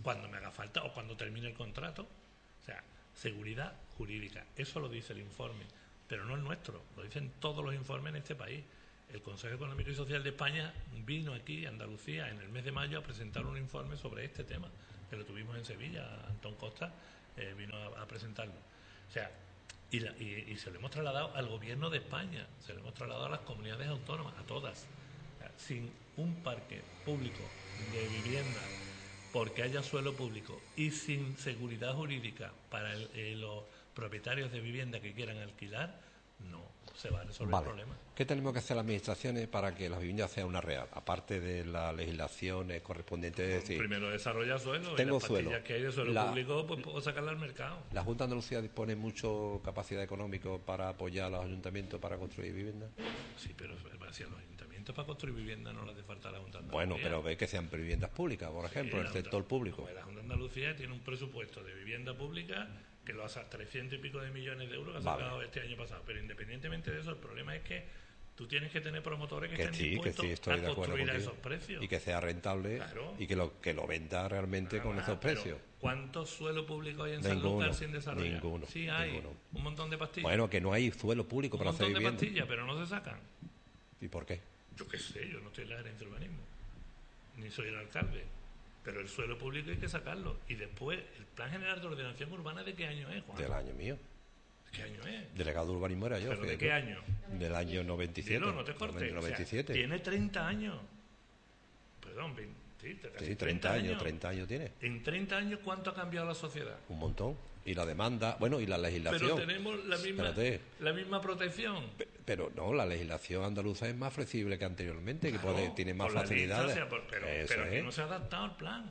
cuando me haga falta o cuando termine el contrato. O sea, seguridad jurídica. Eso lo dice el informe, pero no el nuestro. Lo dicen todos los informes en este país. El Consejo Económico y Social de España vino aquí, a Andalucía, en el mes de mayo a presentar un informe sobre este tema, que lo tuvimos en Sevilla. Antón Costa eh, vino a, a presentarlo. O sea, y, la, y, y se lo hemos trasladado al Gobierno de España, se lo hemos trasladado a las comunidades autónomas, a todas. O sea, sin un parque público de vivienda, porque haya suelo público, y sin seguridad jurídica para el, eh, los propietarios de vivienda que quieran alquilar, no se va a resolver vale. el problema. ¿Qué tenemos que hacer las administraciones para que las viviendas sean una real? Aparte de las legislaciones correspondientes, es decir... Primero desarrollar suelo, tengo y las suelo. pastillas que hay de suelo la, público, pues puedo sacarla al mercado. ¿La Junta de Andalucía dispone mucho capacidad económica para apoyar a los ayuntamientos para construir viviendas? Sí, pero si a los ayuntamientos para construir viviendas no les hace falta a la Junta de Andalucía. Bueno, pero ve que sean viviendas públicas, por ejemplo, sí, el sector Junta, público. La Junta de Andalucía tiene un presupuesto de vivienda pública que lo hace a trescientos y pico de millones de euros que ha sacado vale. este año pasado. Pero independientemente de eso, el problema es que tú tienes que tener promotores que, que estén sí, dispuestos que sí, a construir a esos precios. Y que sea rentable, claro. y que lo que lo venda realmente claro, con esos precios. ¿Cuántos suelo público hay en ninguno, Sanlúcar sin desarrollar? Ninguno. Sí hay, ninguno. un montón de pastillas. Bueno, que no hay suelo público un para hacer vivienda. Un montón de pastillas, pero no se sacan. ¿Y por qué? Yo qué sé, yo no estoy en la gerencia de urbanismo, ni soy el alcalde. Pero el suelo público hay que sacarlo. Y después, ¿el Plan General de Ordenación Urbana de qué año es, Juan? Del año mío. ¿Qué año es? Delegado de urbanismo era yo. ¿Pero de qué año? Del año noventa y siete. Dilo, no te cortes. noventa y siete. O sea, tiene treinta años. Perdón, veinte, sí, casi sí, treinta años. treinta años tiene. En treinta años, ¿cuánto ha cambiado la sociedad? Un montón. Y la demanda, bueno, y la legislación. Pero tenemos la misma, la misma protección. Pero no, la legislación andaluza es más flexible que anteriormente, claro, que puede, tiene más facilidades. Lista, pero pero, pero aquí no se ha adaptado al plan.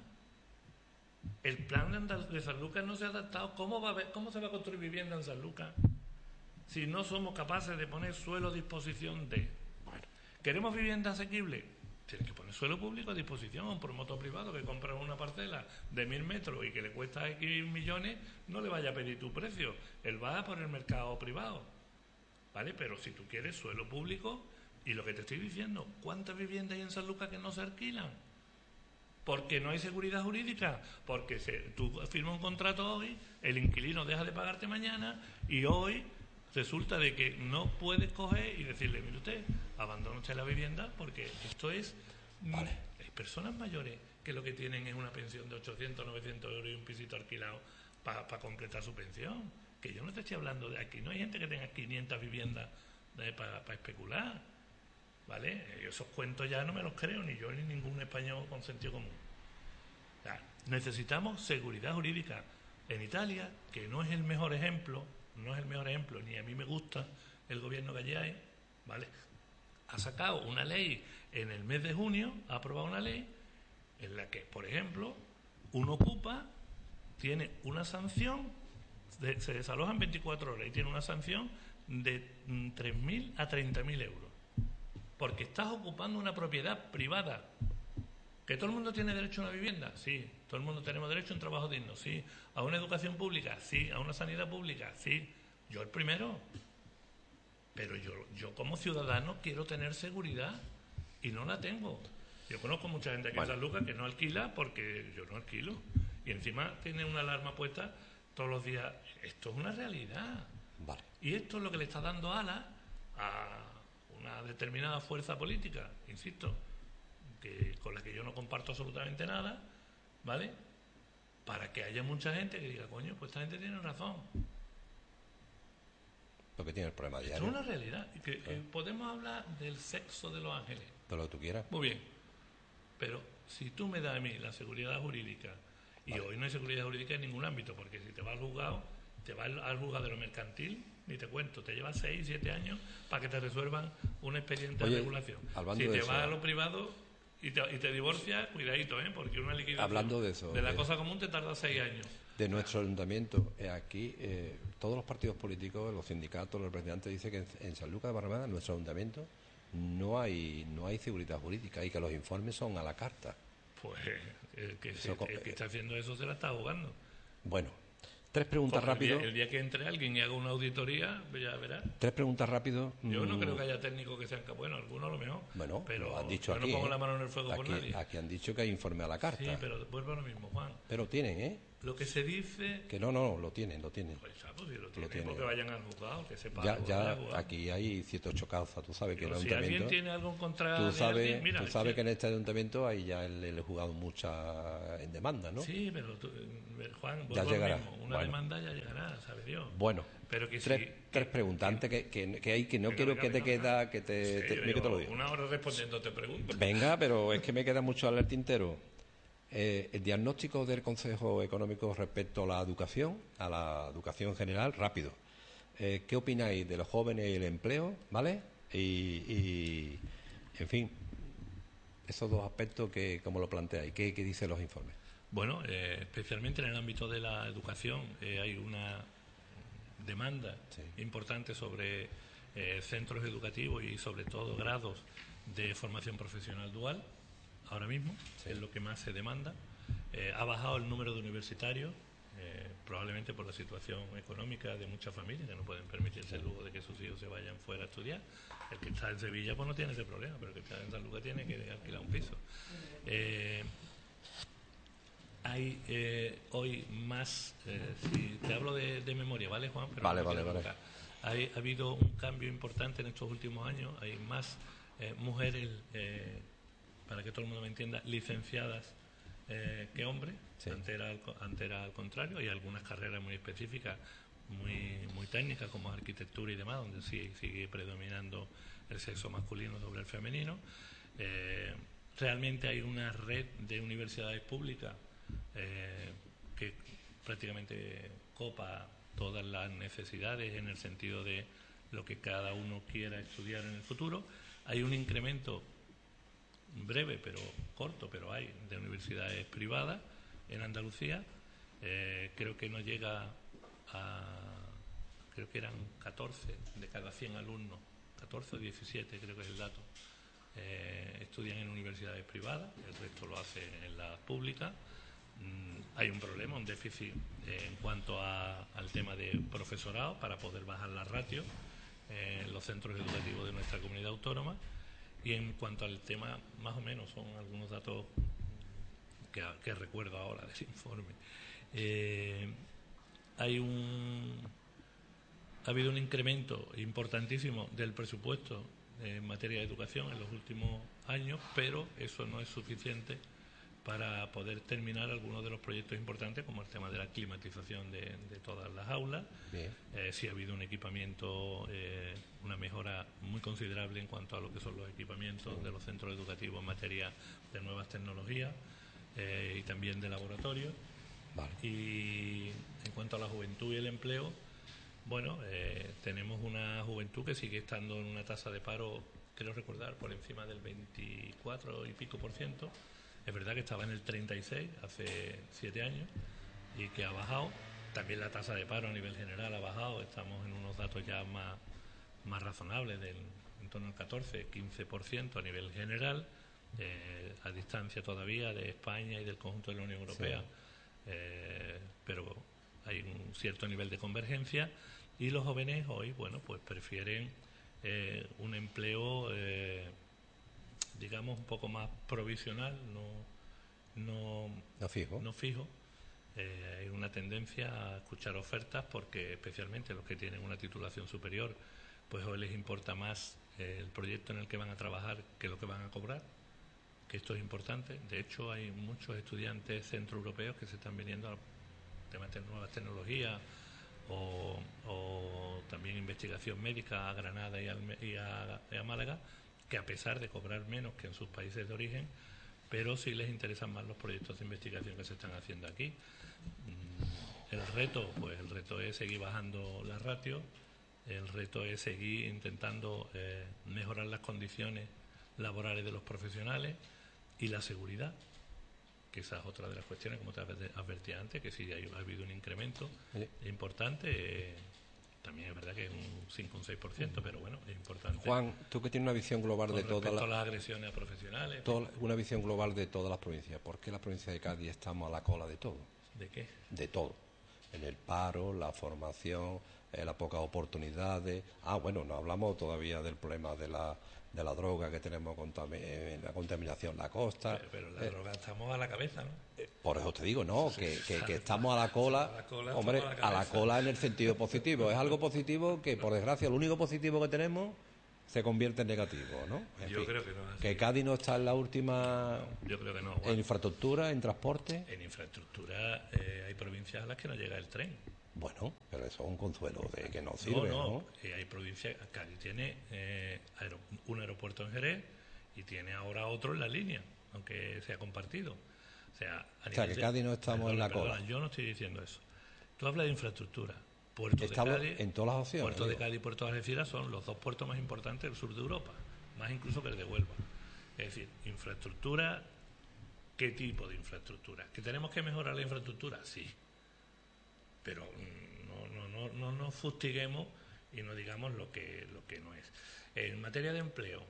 El plan de, Andal de Sanlúcar no se ha adaptado. ¿Cómo, va a ver, ¿Cómo se va a construir vivienda en Sanlúcar si no somos capaces de poner suelo a disposición de? Bueno, ¿queremos vivienda asequible? Tienes que poner suelo público a disposición a un promotor privado que compra una parcela de mil metros y que le cuesta X millones, no le vaya a pedir tu precio. Él va por el mercado privado. ¿Vale? Pero si tú quieres suelo público, y lo que te estoy diciendo, ¿cuántas viviendas hay en Sanlúcar que no se alquilan? Porque no hay seguridad jurídica, porque se, tú firmas un contrato hoy, el inquilino deja de pagarte mañana y hoy resulta de que no puedes coger y decirle, mire usted, abandone usted la vivienda porque esto es... Vale. Hay personas mayores que lo que tienen es una pensión de ochocientos, novecientos euros y un pisito alquilado para pa completar su pensión. Que yo no te estoy hablando de aquí, no hay gente que tenga quinientas viviendas para pa especular. ¿Vale? Esos cuentos ya no me los creo, ni yo ni ningún español con sentido común. O sea, necesitamos seguridad jurídica. En Italia, que no es el mejor ejemplo, no es el mejor ejemplo, ni a mí me gusta el gobierno que allí hay, ¿vale? Ha sacado una ley en el mes de junio, ha aprobado una ley en la que, por ejemplo, un ocupa tiene una sanción, de, se desaloja en veinticuatro horas y tiene una sanción de tres mil a treinta mil euros. Porque estás ocupando una propiedad privada. ¿Que todo el mundo tiene derecho a una vivienda? Sí. ¿Todo el mundo tenemos derecho a un trabajo digno? Sí. ¿A una educación pública? Sí. ¿A una sanidad pública? Sí. Yo el primero. Pero yo, yo como ciudadano quiero tener seguridad y no la tengo. Yo conozco mucha gente aquí bueno. en Sanlúcar que no alquila porque yo no alquilo. Y encima tiene una alarma puesta todos los días. Esto es una realidad. Vale. Y esto es lo que le está dando alas a una determinada fuerza política, insisto, que con la que yo no comparto absolutamente nada, ¿vale? Para que haya mucha gente que diga, coño, pues esta gente tiene razón. Porque tiene el problema diario. Esto es una realidad. Que, que podemos hablar del sexo de los ángeles. De lo que tú quieras. Muy bien. Pero si tú me das a mí la seguridad jurídica, y vale. hoy no hay seguridad jurídica en ningún ámbito, porque si te vas al juzgado, te vas al juzgado de lo mercantil, ni te cuento, te lleva seis, siete años para que te resuelvan un expediente Oye, de regulación. Si te vas a lo privado y te, y te divorcias, cuidadito, ¿eh? Porque una liquidación hablando de, eso, de la de, cosa común te tarda seis años. De nuestro ayuntamiento, eh, aquí, eh, todos los partidos políticos, los sindicatos, los representantes dicen que en, en Sanlúcar de Barrameda, en nuestro ayuntamiento, no hay no hay seguridad jurídica y que los informes son a la carta. Pues el que, se, el que está haciendo eso se la está jugando. Bueno, Tres preguntas rápido. El, el día que entre alguien y haga una auditoría, ya verás. Tres preguntas rápido. Yo no creo que haya técnicos que sean... Bueno, algunos a lo mejor. Bueno, pero lo han dicho yo aquí. no pongo ¿eh? la mano en el fuego aquí, por nadie. Aquí han dicho que hay informe a la carta. Sí, pero vuelvo a lo mismo, Juan. Pero tienen, ¿eh? Lo que se dice... Que no, no, lo tienen, lo tienen. Pues, ¿sabes? Si lo tienen, lo tienen. Porque vayan al juzgado, que sepa. Ya, ya aquí hay siete ocho causas, tú sabes que pero el si ayuntamiento... alguien tiene algo en contra tú de sabes, alguien, mira, tú sabes sí. que en este ayuntamiento hay ya el, el juzgado mucha en demanda, ¿no? Sí, pero tú, Juan, ya llegará. Mismo. Una bueno. demanda ya llegará, ¿sabe Dios? Bueno, pero que tres, sí, tres que, preguntas que, antes que, que, que hay que no que quiero no, que, que te queda que te, sí, te, digo, que te lo digo. Una hora respondiéndote preguntas. Venga, pero es que me queda mucho al tintero. Eh, el diagnóstico del Consejo Económico respecto a la educación, a la educación general, rápido. Eh, ¿Qué opináis de los jóvenes y el empleo, vale? Y, y en fin, esos dos aspectos, que ¿cómo lo planteáis? ¿Qué, qué dicen los informes? Bueno, eh, especialmente en el ámbito de la educación eh, hay una demanda sí. importante sobre eh, centros educativos y sobre todo grados de formación profesional dual. Ahora mismo sí. es lo que más se demanda. Eh, ha bajado el número de universitarios, eh, probablemente por la situación económica de muchas familias que no pueden permitirse el lujo de que sus hijos se vayan fuera a estudiar. El que está en Sevilla pues no tiene ese problema, pero el que está en San Lucas tiene que alquilar un piso. Eh, hay eh, hoy más, eh, si te hablo de, de memoria, ¿vale, Juan? Pero vale, no vale, vale. Hay, ha habido un cambio importante en estos últimos años, hay más eh, mujeres... Eh, para que todo el mundo me entienda, licenciadas eh, que hombres, sí. antes, era al, antes era al contrario, hay algunas carreras muy específicas, muy muy técnicas, como arquitectura y demás, donde sí sigue predominando el sexo masculino sobre el femenino. Eh, realmente hay una red de universidades públicas eh, que prácticamente copa todas las necesidades en el sentido de lo que cada uno quiera estudiar en el futuro. Hay un incremento breve, pero corto, pero hay, de universidades privadas en Andalucía. Eh, creo que no llega a, creo que eran catorce de cada cien alumnos, catorce o diecisiete creo que es el dato, eh, estudian en universidades privadas, el resto lo hace en las públicas. Mm, hay un problema, un déficit eh, en cuanto a, al tema de profesorado para poder bajar la ratio eh, en los centros educativos de nuestra comunidad autónoma. Y en cuanto al tema, más o menos, son algunos datos que, que recuerdo ahora del informe. Eh, hay un, ha habido un incremento importantísimo del presupuesto en materia de educación en los últimos años, pero eso no es suficiente para poder terminar algunos de los proyectos importantes, como el tema de la climatización de, de todas las aulas. Eh, sí ha habido un equipamiento, eh, una mejora muy considerable en cuanto a lo que son los equipamientos sí. de los centros educativos en materia de nuevas tecnologías eh, y también de laboratorios. Vale. Y en cuanto a la juventud y el empleo, bueno, eh, tenemos una juventud que sigue estando en una tasa de paro, creo recordar, por encima del veinticuatro y pico por ciento. Es verdad que estaba en el treinta y seis hace siete años y que ha bajado. También la tasa de paro a nivel general ha bajado. Estamos en unos datos ya más, más razonables, del, en torno al catorce, quince por ciento a nivel general, eh, a distancia todavía de España y del conjunto de la Unión Europea. Sí. Eh, pero hay un cierto nivel de convergencia y los jóvenes hoy, bueno, pues prefieren eh, un empleo... Eh, digamos un poco más provisional, no no, no fijo. No fijo. Eh, hay una tendencia a escuchar ofertas porque especialmente los que tienen una titulación superior, pues hoy les importa más eh, el proyecto en el que van a trabajar que lo que van a cobrar, que esto es importante. De hecho, hay muchos estudiantes centroeuropeos que se están viniendo a temas de nuevas tecnologías o, o también investigación médica a Granada y, al, y, a, y a Málaga, que a pesar de cobrar menos que en sus países de origen, pero sí les interesan más los proyectos de investigación que se están haciendo aquí. El reto, pues el reto es seguir bajando la ratio, el reto es seguir intentando eh, mejorar las condiciones laborales de los profesionales y la seguridad, que esa es otra de las cuestiones, como te advertía antes, que sí ha habido un incremento sí. importante. Eh, También es verdad que es un cinco o un seis por ciento, pero bueno, es importante. Juan, tú que tienes una visión global de todas las... las agresiones a profesionales... Toda, una visión global de todas las provincias. ¿Por qué la provincia de Cádiz estamos a la cola de todo? ¿De qué? De todo. en el paro, la formación, eh, las pocas oportunidades. Ah, bueno, no hablamos todavía del problema de la de la droga que tenemos, contami- la contaminación en la costa. Pero, pero la eh, droga estamos a la cabeza, ¿no? Eh, por eso te digo, no, que, que, que estamos a la cola, a la cola hombre, a la, a la cola en el sentido positivo. Es algo positivo que, por desgracia, lo único positivo que tenemos se convierte en negativo, ¿no? En yo fin, creo que no es así. Que Cádiz no está en la última... No, yo creo que no. Juan. ¿En infraestructura, en transporte? En infraestructura eh, hay provincias a las que no llega el tren. Bueno, pero eso es un consuelo de que no sirve, ¿no? No, no. Eh, hay provincias... Cádiz tiene eh, aer un aeropuerto en Jerez y tiene ahora otro en la línea, aunque sea compartido. O sea, a o sea que de, Cádiz no estamos perdona, en la perdona, cola. Yo no estoy diciendo eso. Tú hablas de infraestructura. Puerto Estamos de Cádiz, en todas las opciones. Puerto digo. de Cádiz y Puerto de Algeciras son los dos puertos más importantes del sur de Europa, más incluso que el de Huelva. Es decir, infraestructura, ¿qué tipo de infraestructura? ¿Que tenemos que mejorar la infraestructura? Sí. Pero no, no, no, no nos fustiguemos y no digamos lo que, lo que no es. En materia de empleo,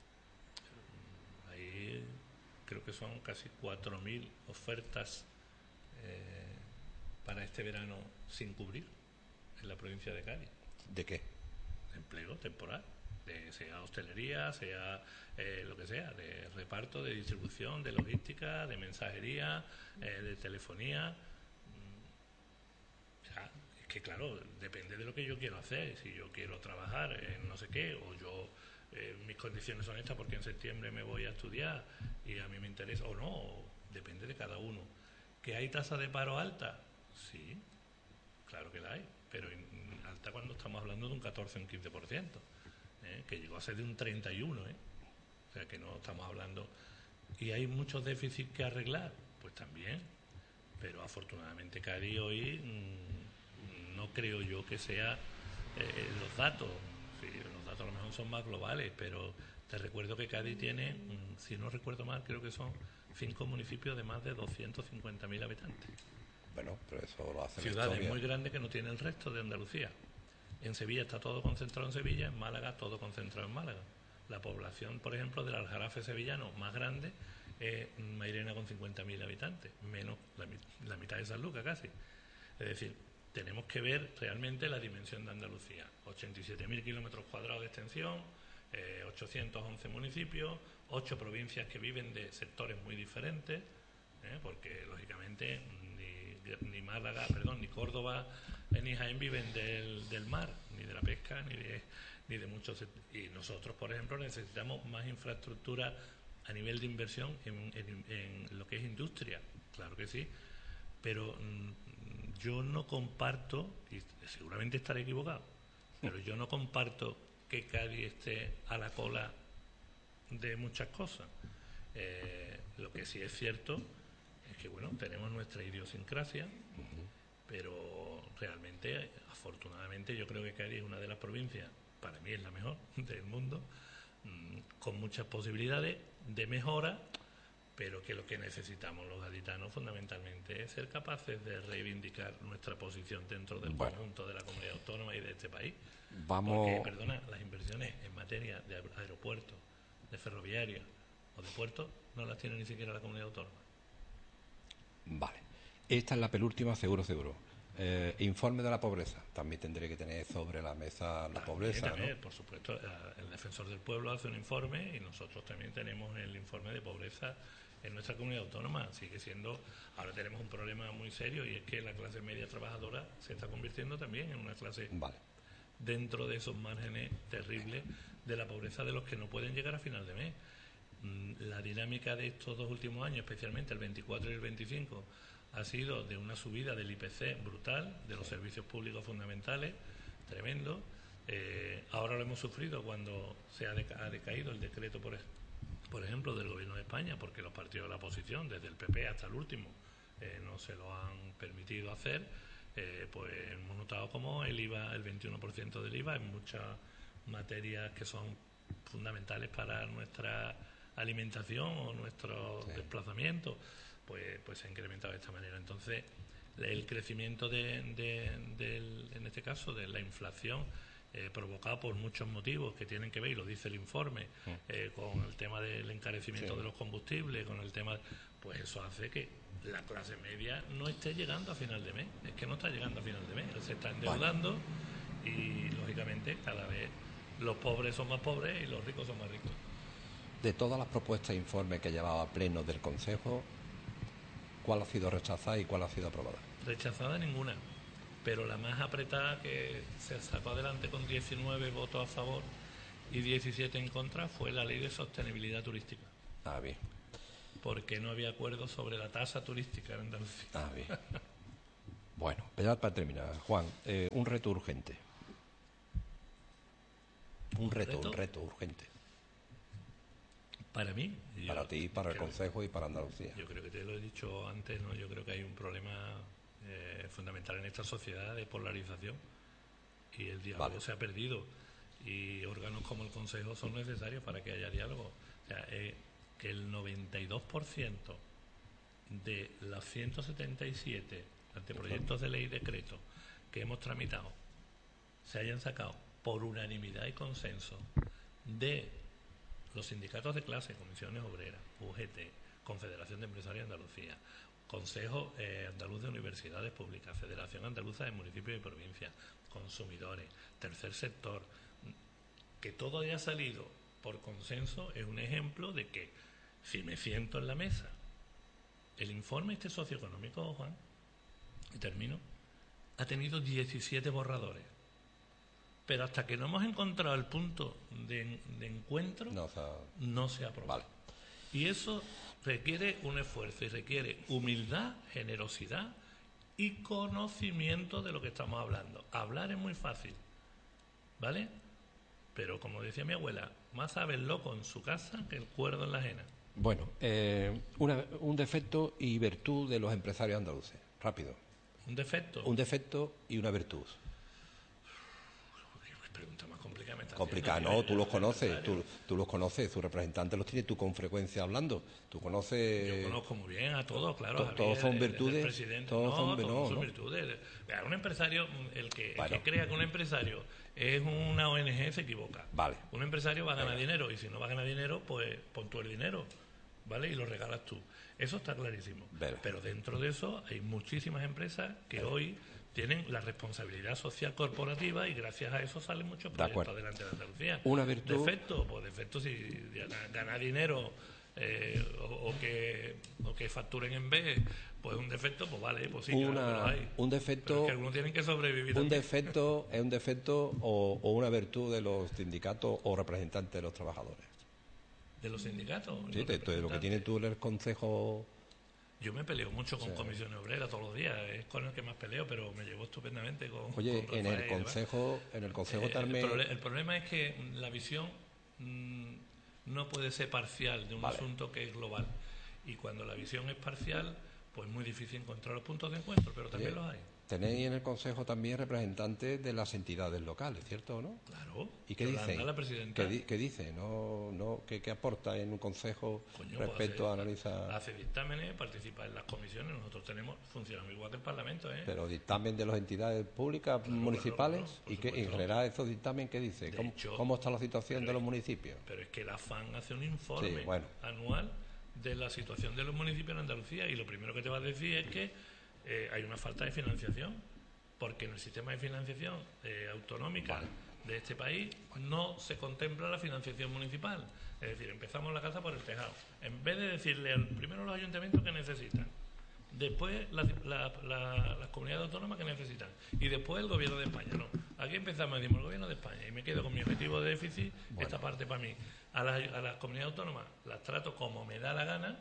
ahí creo que son casi cuatro mil ofertas eh, para este verano sin cubrir en la provincia de Cádiz. ¿De qué? De empleo temporal, de, sea hostelería, sea eh, lo que sea, de reparto, de distribución, de logística, de mensajería, eh, de telefonía. O sea, es que claro, depende de lo que yo quiero hacer. Si yo quiero trabajar en no sé qué, o yo eh, mis condiciones son estas porque en septiembre me voy a estudiar y a mí me interesa, o no, depende de cada uno. ¿Que hay tasa de paro alta? Sí, claro que la hay, pero alta cuando estamos hablando de un catorce o un quince por ciento, ¿eh? Que llegó a ser de un treinta y uno por ciento, ¿eh? O sea que no estamos hablando. ¿Y hay muchos déficits que arreglar? Pues también, pero afortunadamente Cádiz hoy mmm, no creo yo que sea eh, los datos, sí, los datos a lo mejor son más globales, pero te recuerdo que Cádiz tiene, mmm, si no recuerdo mal, creo que son cinco municipios de más de doscientos cincuenta mil habitantes. Bueno, pero eso lo hace ciudades muy grandes que no tiene el resto de Andalucía. En Sevilla está todo concentrado en Sevilla, en Málaga todo concentrado en Málaga. La población, por ejemplo, del Aljarafe sevillano más grande es Mairena con cincuenta mil habitantes, menos la, la mitad de San Lucas casi. Es decir, tenemos que ver realmente la dimensión de Andalucía. ochenta y siete mil kilómetros cuadrados de extensión, eh, ochocientos once municipios, ocho provincias que viven de sectores muy diferentes, eh, porque lógicamente ni Málaga, perdón, ni Córdoba ni Jaén viven del, del mar, ni de la pesca, ni de, ni de muchos. Y nosotros, por ejemplo, necesitamos más infraestructura a nivel de inversión en, en, en lo que es industria, claro que sí, pero mmm, yo no comparto, y seguramente estaré equivocado, pero yo no comparto que Cádiz esté a la cola de muchas cosas. Eh, lo que sí es cierto que bueno, tenemos nuestra idiosincrasia, uh-huh. pero realmente, afortunadamente, yo creo que Cádiz es una de las provincias, para mí es la mejor del mundo, mmm, con muchas posibilidades de mejora, pero que lo que necesitamos los gaditanos fundamentalmente es ser capaces de reivindicar nuestra posición dentro del bueno. conjunto de la comunidad autónoma y de este país. Vamos. Porque, perdona, las inversiones en materia de aeropuertos, de ferroviarios o de puertos no las tiene ni siquiera la comunidad autónoma. Vale. Esta es la penúltima, seguro, seguro. Eh, informe de la pobreza. También tendré que tener sobre la mesa la también, pobreza, también, ¿no? Por supuesto, el Defensor del Pueblo hace un informe y nosotros también tenemos el informe de pobreza en nuestra comunidad autónoma. Sigue siendo... Ahora tenemos un problema muy serio y es que la clase media trabajadora se está convirtiendo también en una clase vale. dentro de esos márgenes terribles de la pobreza de los que no pueden llegar a final de mes. La dinámica de estos dos últimos años, especialmente el veinticuatro y el veinticinco, ha sido de una subida del I P C brutal, de los servicios públicos fundamentales, tremendo. Eh, ahora lo hemos sufrido cuando se ha, deca- ha decaído el decreto, por, por ejemplo, del Gobierno de España, porque los partidos de la oposición, desde el P P hasta el último, eh, no se lo han permitido hacer. Eh, pues hemos notado como el I V A, el veintiuno por ciento del I V A, en muchas materias que son fundamentales para nuestra alimentación o nuestro sí. desplazamiento, pues, pues se ha incrementado de esta manera. Entonces, el crecimiento de, de, del, en este caso, de la inflación, eh, provocado por muchos motivos que tienen que ver, y lo dice el informe, eh, con el tema del encarecimiento sí. de los combustibles, con el tema, pues eso hace que, la clase media no esté llegando a final de mes. Es que no está llegando a final de mes. Se está endeudando y, lógicamente, cada vez los pobres son más pobres y los ricos son más ricos. De todas las propuestas e informes que llevaba a pleno del Consejo, ¿cuál ha sido rechazada y cuál ha sido aprobada? Rechazada ninguna, pero la más apretada, que se sacó adelante con diecinueve votos a favor y diecisiete en contra, fue la Ley de Sostenibilidad Turística. Ah, bien. Porque no había acuerdo sobre la tasa turística en Andalucía. Ah, bien. Bueno, ya para terminar, Juan, eh, un reto urgente. Un, ¿Un reto, reto, un reto urgente. Para mí. Para ti, para el Consejo y para Andalucía. Yo creo que te lo he dicho antes, ¿no? Yo creo que hay un problema eh, fundamental en esta sociedad de polarización y el diálogo vale. se ha perdido. Y órganos como el Consejo son necesarios para que haya diálogo. O sea, eh, que el noventa y dos por ciento de los ciento setenta y siete anteproyectos de ley y decretos que hemos tramitado se hayan sacado por unanimidad y consenso de los sindicatos de clase, comisiones obreras, U G T, Confederación de Empresarios de Andalucía, Consejo eh, Andaluz de Universidades Públicas, Federación Andaluza de Municipios y Provincias, consumidores, tercer sector, que todo haya salido por consenso, es un ejemplo de que si me siento en la mesa, el informe este socioeconómico, Juan, y termino, ha tenido diecisiete borradores. Pero hasta que no hemos encontrado el punto de, de encuentro, no, o sea, no se aprueba. Vale. Y eso requiere un esfuerzo y requiere humildad, generosidad y conocimiento de lo que estamos hablando. Hablar es muy fácil, ¿vale? Pero como decía mi abuela, más sabe el loco en su casa que el cuerdo en la ajena. Bueno, eh, una, un defecto y virtud de los empresarios andaluces. Rápido. ¿Un defecto? Un defecto y una virtud. Pregunta más complicada me está complicada, no, tú los conoces, tú, tú los conoces, tus representantes los tienes tú con frecuencia hablando, tú conoces... Yo conozco muy bien a todos, claro. To, todos son virtudes, todos no, son, todos son no, virtudes. Un empresario, el que, bueno. el que crea que un empresario es una O N G se equivoca. Vale. Un empresario va a ganar Venga. dinero y si no va a ganar dinero, pues pon tú el dinero, ¿vale? Y lo regalas tú. Eso está clarísimo. Vale. Pero dentro de eso hay muchísimas empresas que vale. hoy tienen la responsabilidad social corporativa y gracias a eso salen muchos proyectos de adelante de Andalucía. Una virtud... Defecto, pues defecto si ganar dinero eh, o, o, que, o que facturen en B, pues un defecto, pues vale, pues sí, una, claro, hay. Un defecto... Pero es que algunos tienen que sobrevivir Un también. defecto es un defecto o, o una virtud de los sindicatos o representantes de los trabajadores. ¿De los sindicatos? Sí, de, de lo que tienes tú en el Consejo... Yo me peleo mucho con o sea, comisiones obreras todos los días, es con el que más peleo, pero me llevo estupendamente con. Oye, con en el consejo, en el consejo eh, también. El, proble el problema es que la visión mmm, no puede ser parcial de un vale. asunto que es global, y cuando la visión es parcial, pues es muy difícil encontrar los puntos de encuentro, pero también Oye, los hay. Tenéis en el consejo también representantes de las entidades locales, ¿cierto o no? Claro. ¿Y qué dicen? La presidenta. ¿Qué, di ¿Qué dice? ¿No, no, ¿qué, ¿Qué aporta en un consejo Coño, respecto pues hace, a analizar? Hace dictámenes, participa en las comisiones. Nosotros tenemos, funcionamos igual que el Parlamento, ¿eh? Pero dictamen de las entidades públicas, claro, municipales, claro, claro, y que en general esos dictámenes, ¿qué dice? ¿Cómo, hecho, ¿Cómo está la situación de los municipios? Pero es que la F A N hace un informe sí, bueno. anual de la situación de los municipios en Andalucía y lo primero que te va a decir es que eh, hay una falta de financiación. Porque en el sistema de financiación eh, autonómica vale. de este país no se contempla la financiación municipal. Es decir, empezamos la casa por el tejado. En vez de decirle al, primero los ayuntamientos que necesitan, después la, la, la, las comunidades autónomas que necesitan y después el gobierno de España. No, aquí empezamos, decimos el gobierno de España y me quedo con mi objetivo de déficit, bueno. esta parte para mí. A las, a las comunidades autónomas las trato como me da la gana,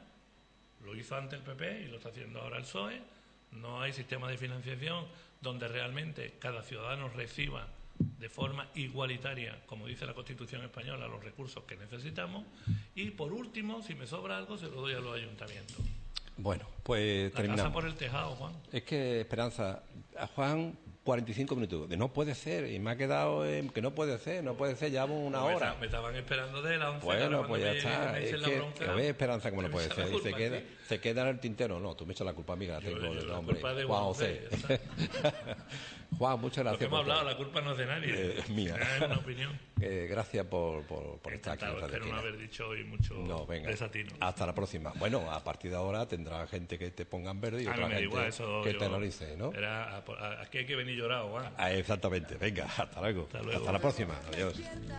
lo hizo antes el P P y lo está haciendo ahora el P S O E. No hay sistema de financiación donde realmente cada ciudadano reciba de forma igualitaria, como dice la Constitución española, los recursos que necesitamos. Y por último, si me sobra algo, se lo doy a los ayuntamientos. Bueno, pues la terminamos. Casa por el tejado, Juan. Es que, Esperanza, a Juan cuarenta y cinco minutos. De no puede ser, y me ha quedado eh, que no puede ser, no puede ser, llevamos una me hora. Está, me estaban esperando de la once. Bueno, pues ya está. Es que, que ve esperanza como no puede ser. Y se queda, se queda en el tintero. No, tú me echas la culpa a mí, que la tengo yo, yo, de hombre. De Juan José. Juan, muchas gracias. Lo que hemos hablado, la culpa no es de nadie. Eh, es mía. Es una opinión. Eh, gracias por, por, por estar aquí. Espero no haber dicho hoy mucho no, venga, desatino. Hasta la próxima. Bueno, a partir de ahora tendrá gente que te ponga en verde y a otra mí me gente igual, eso que yo, te analice, ¿no? Era, a, a, aquí hay que venir llorado, Juan. Ah, exactamente. Venga, hasta luego. Hasta luego. Hasta la próxima. Adiós.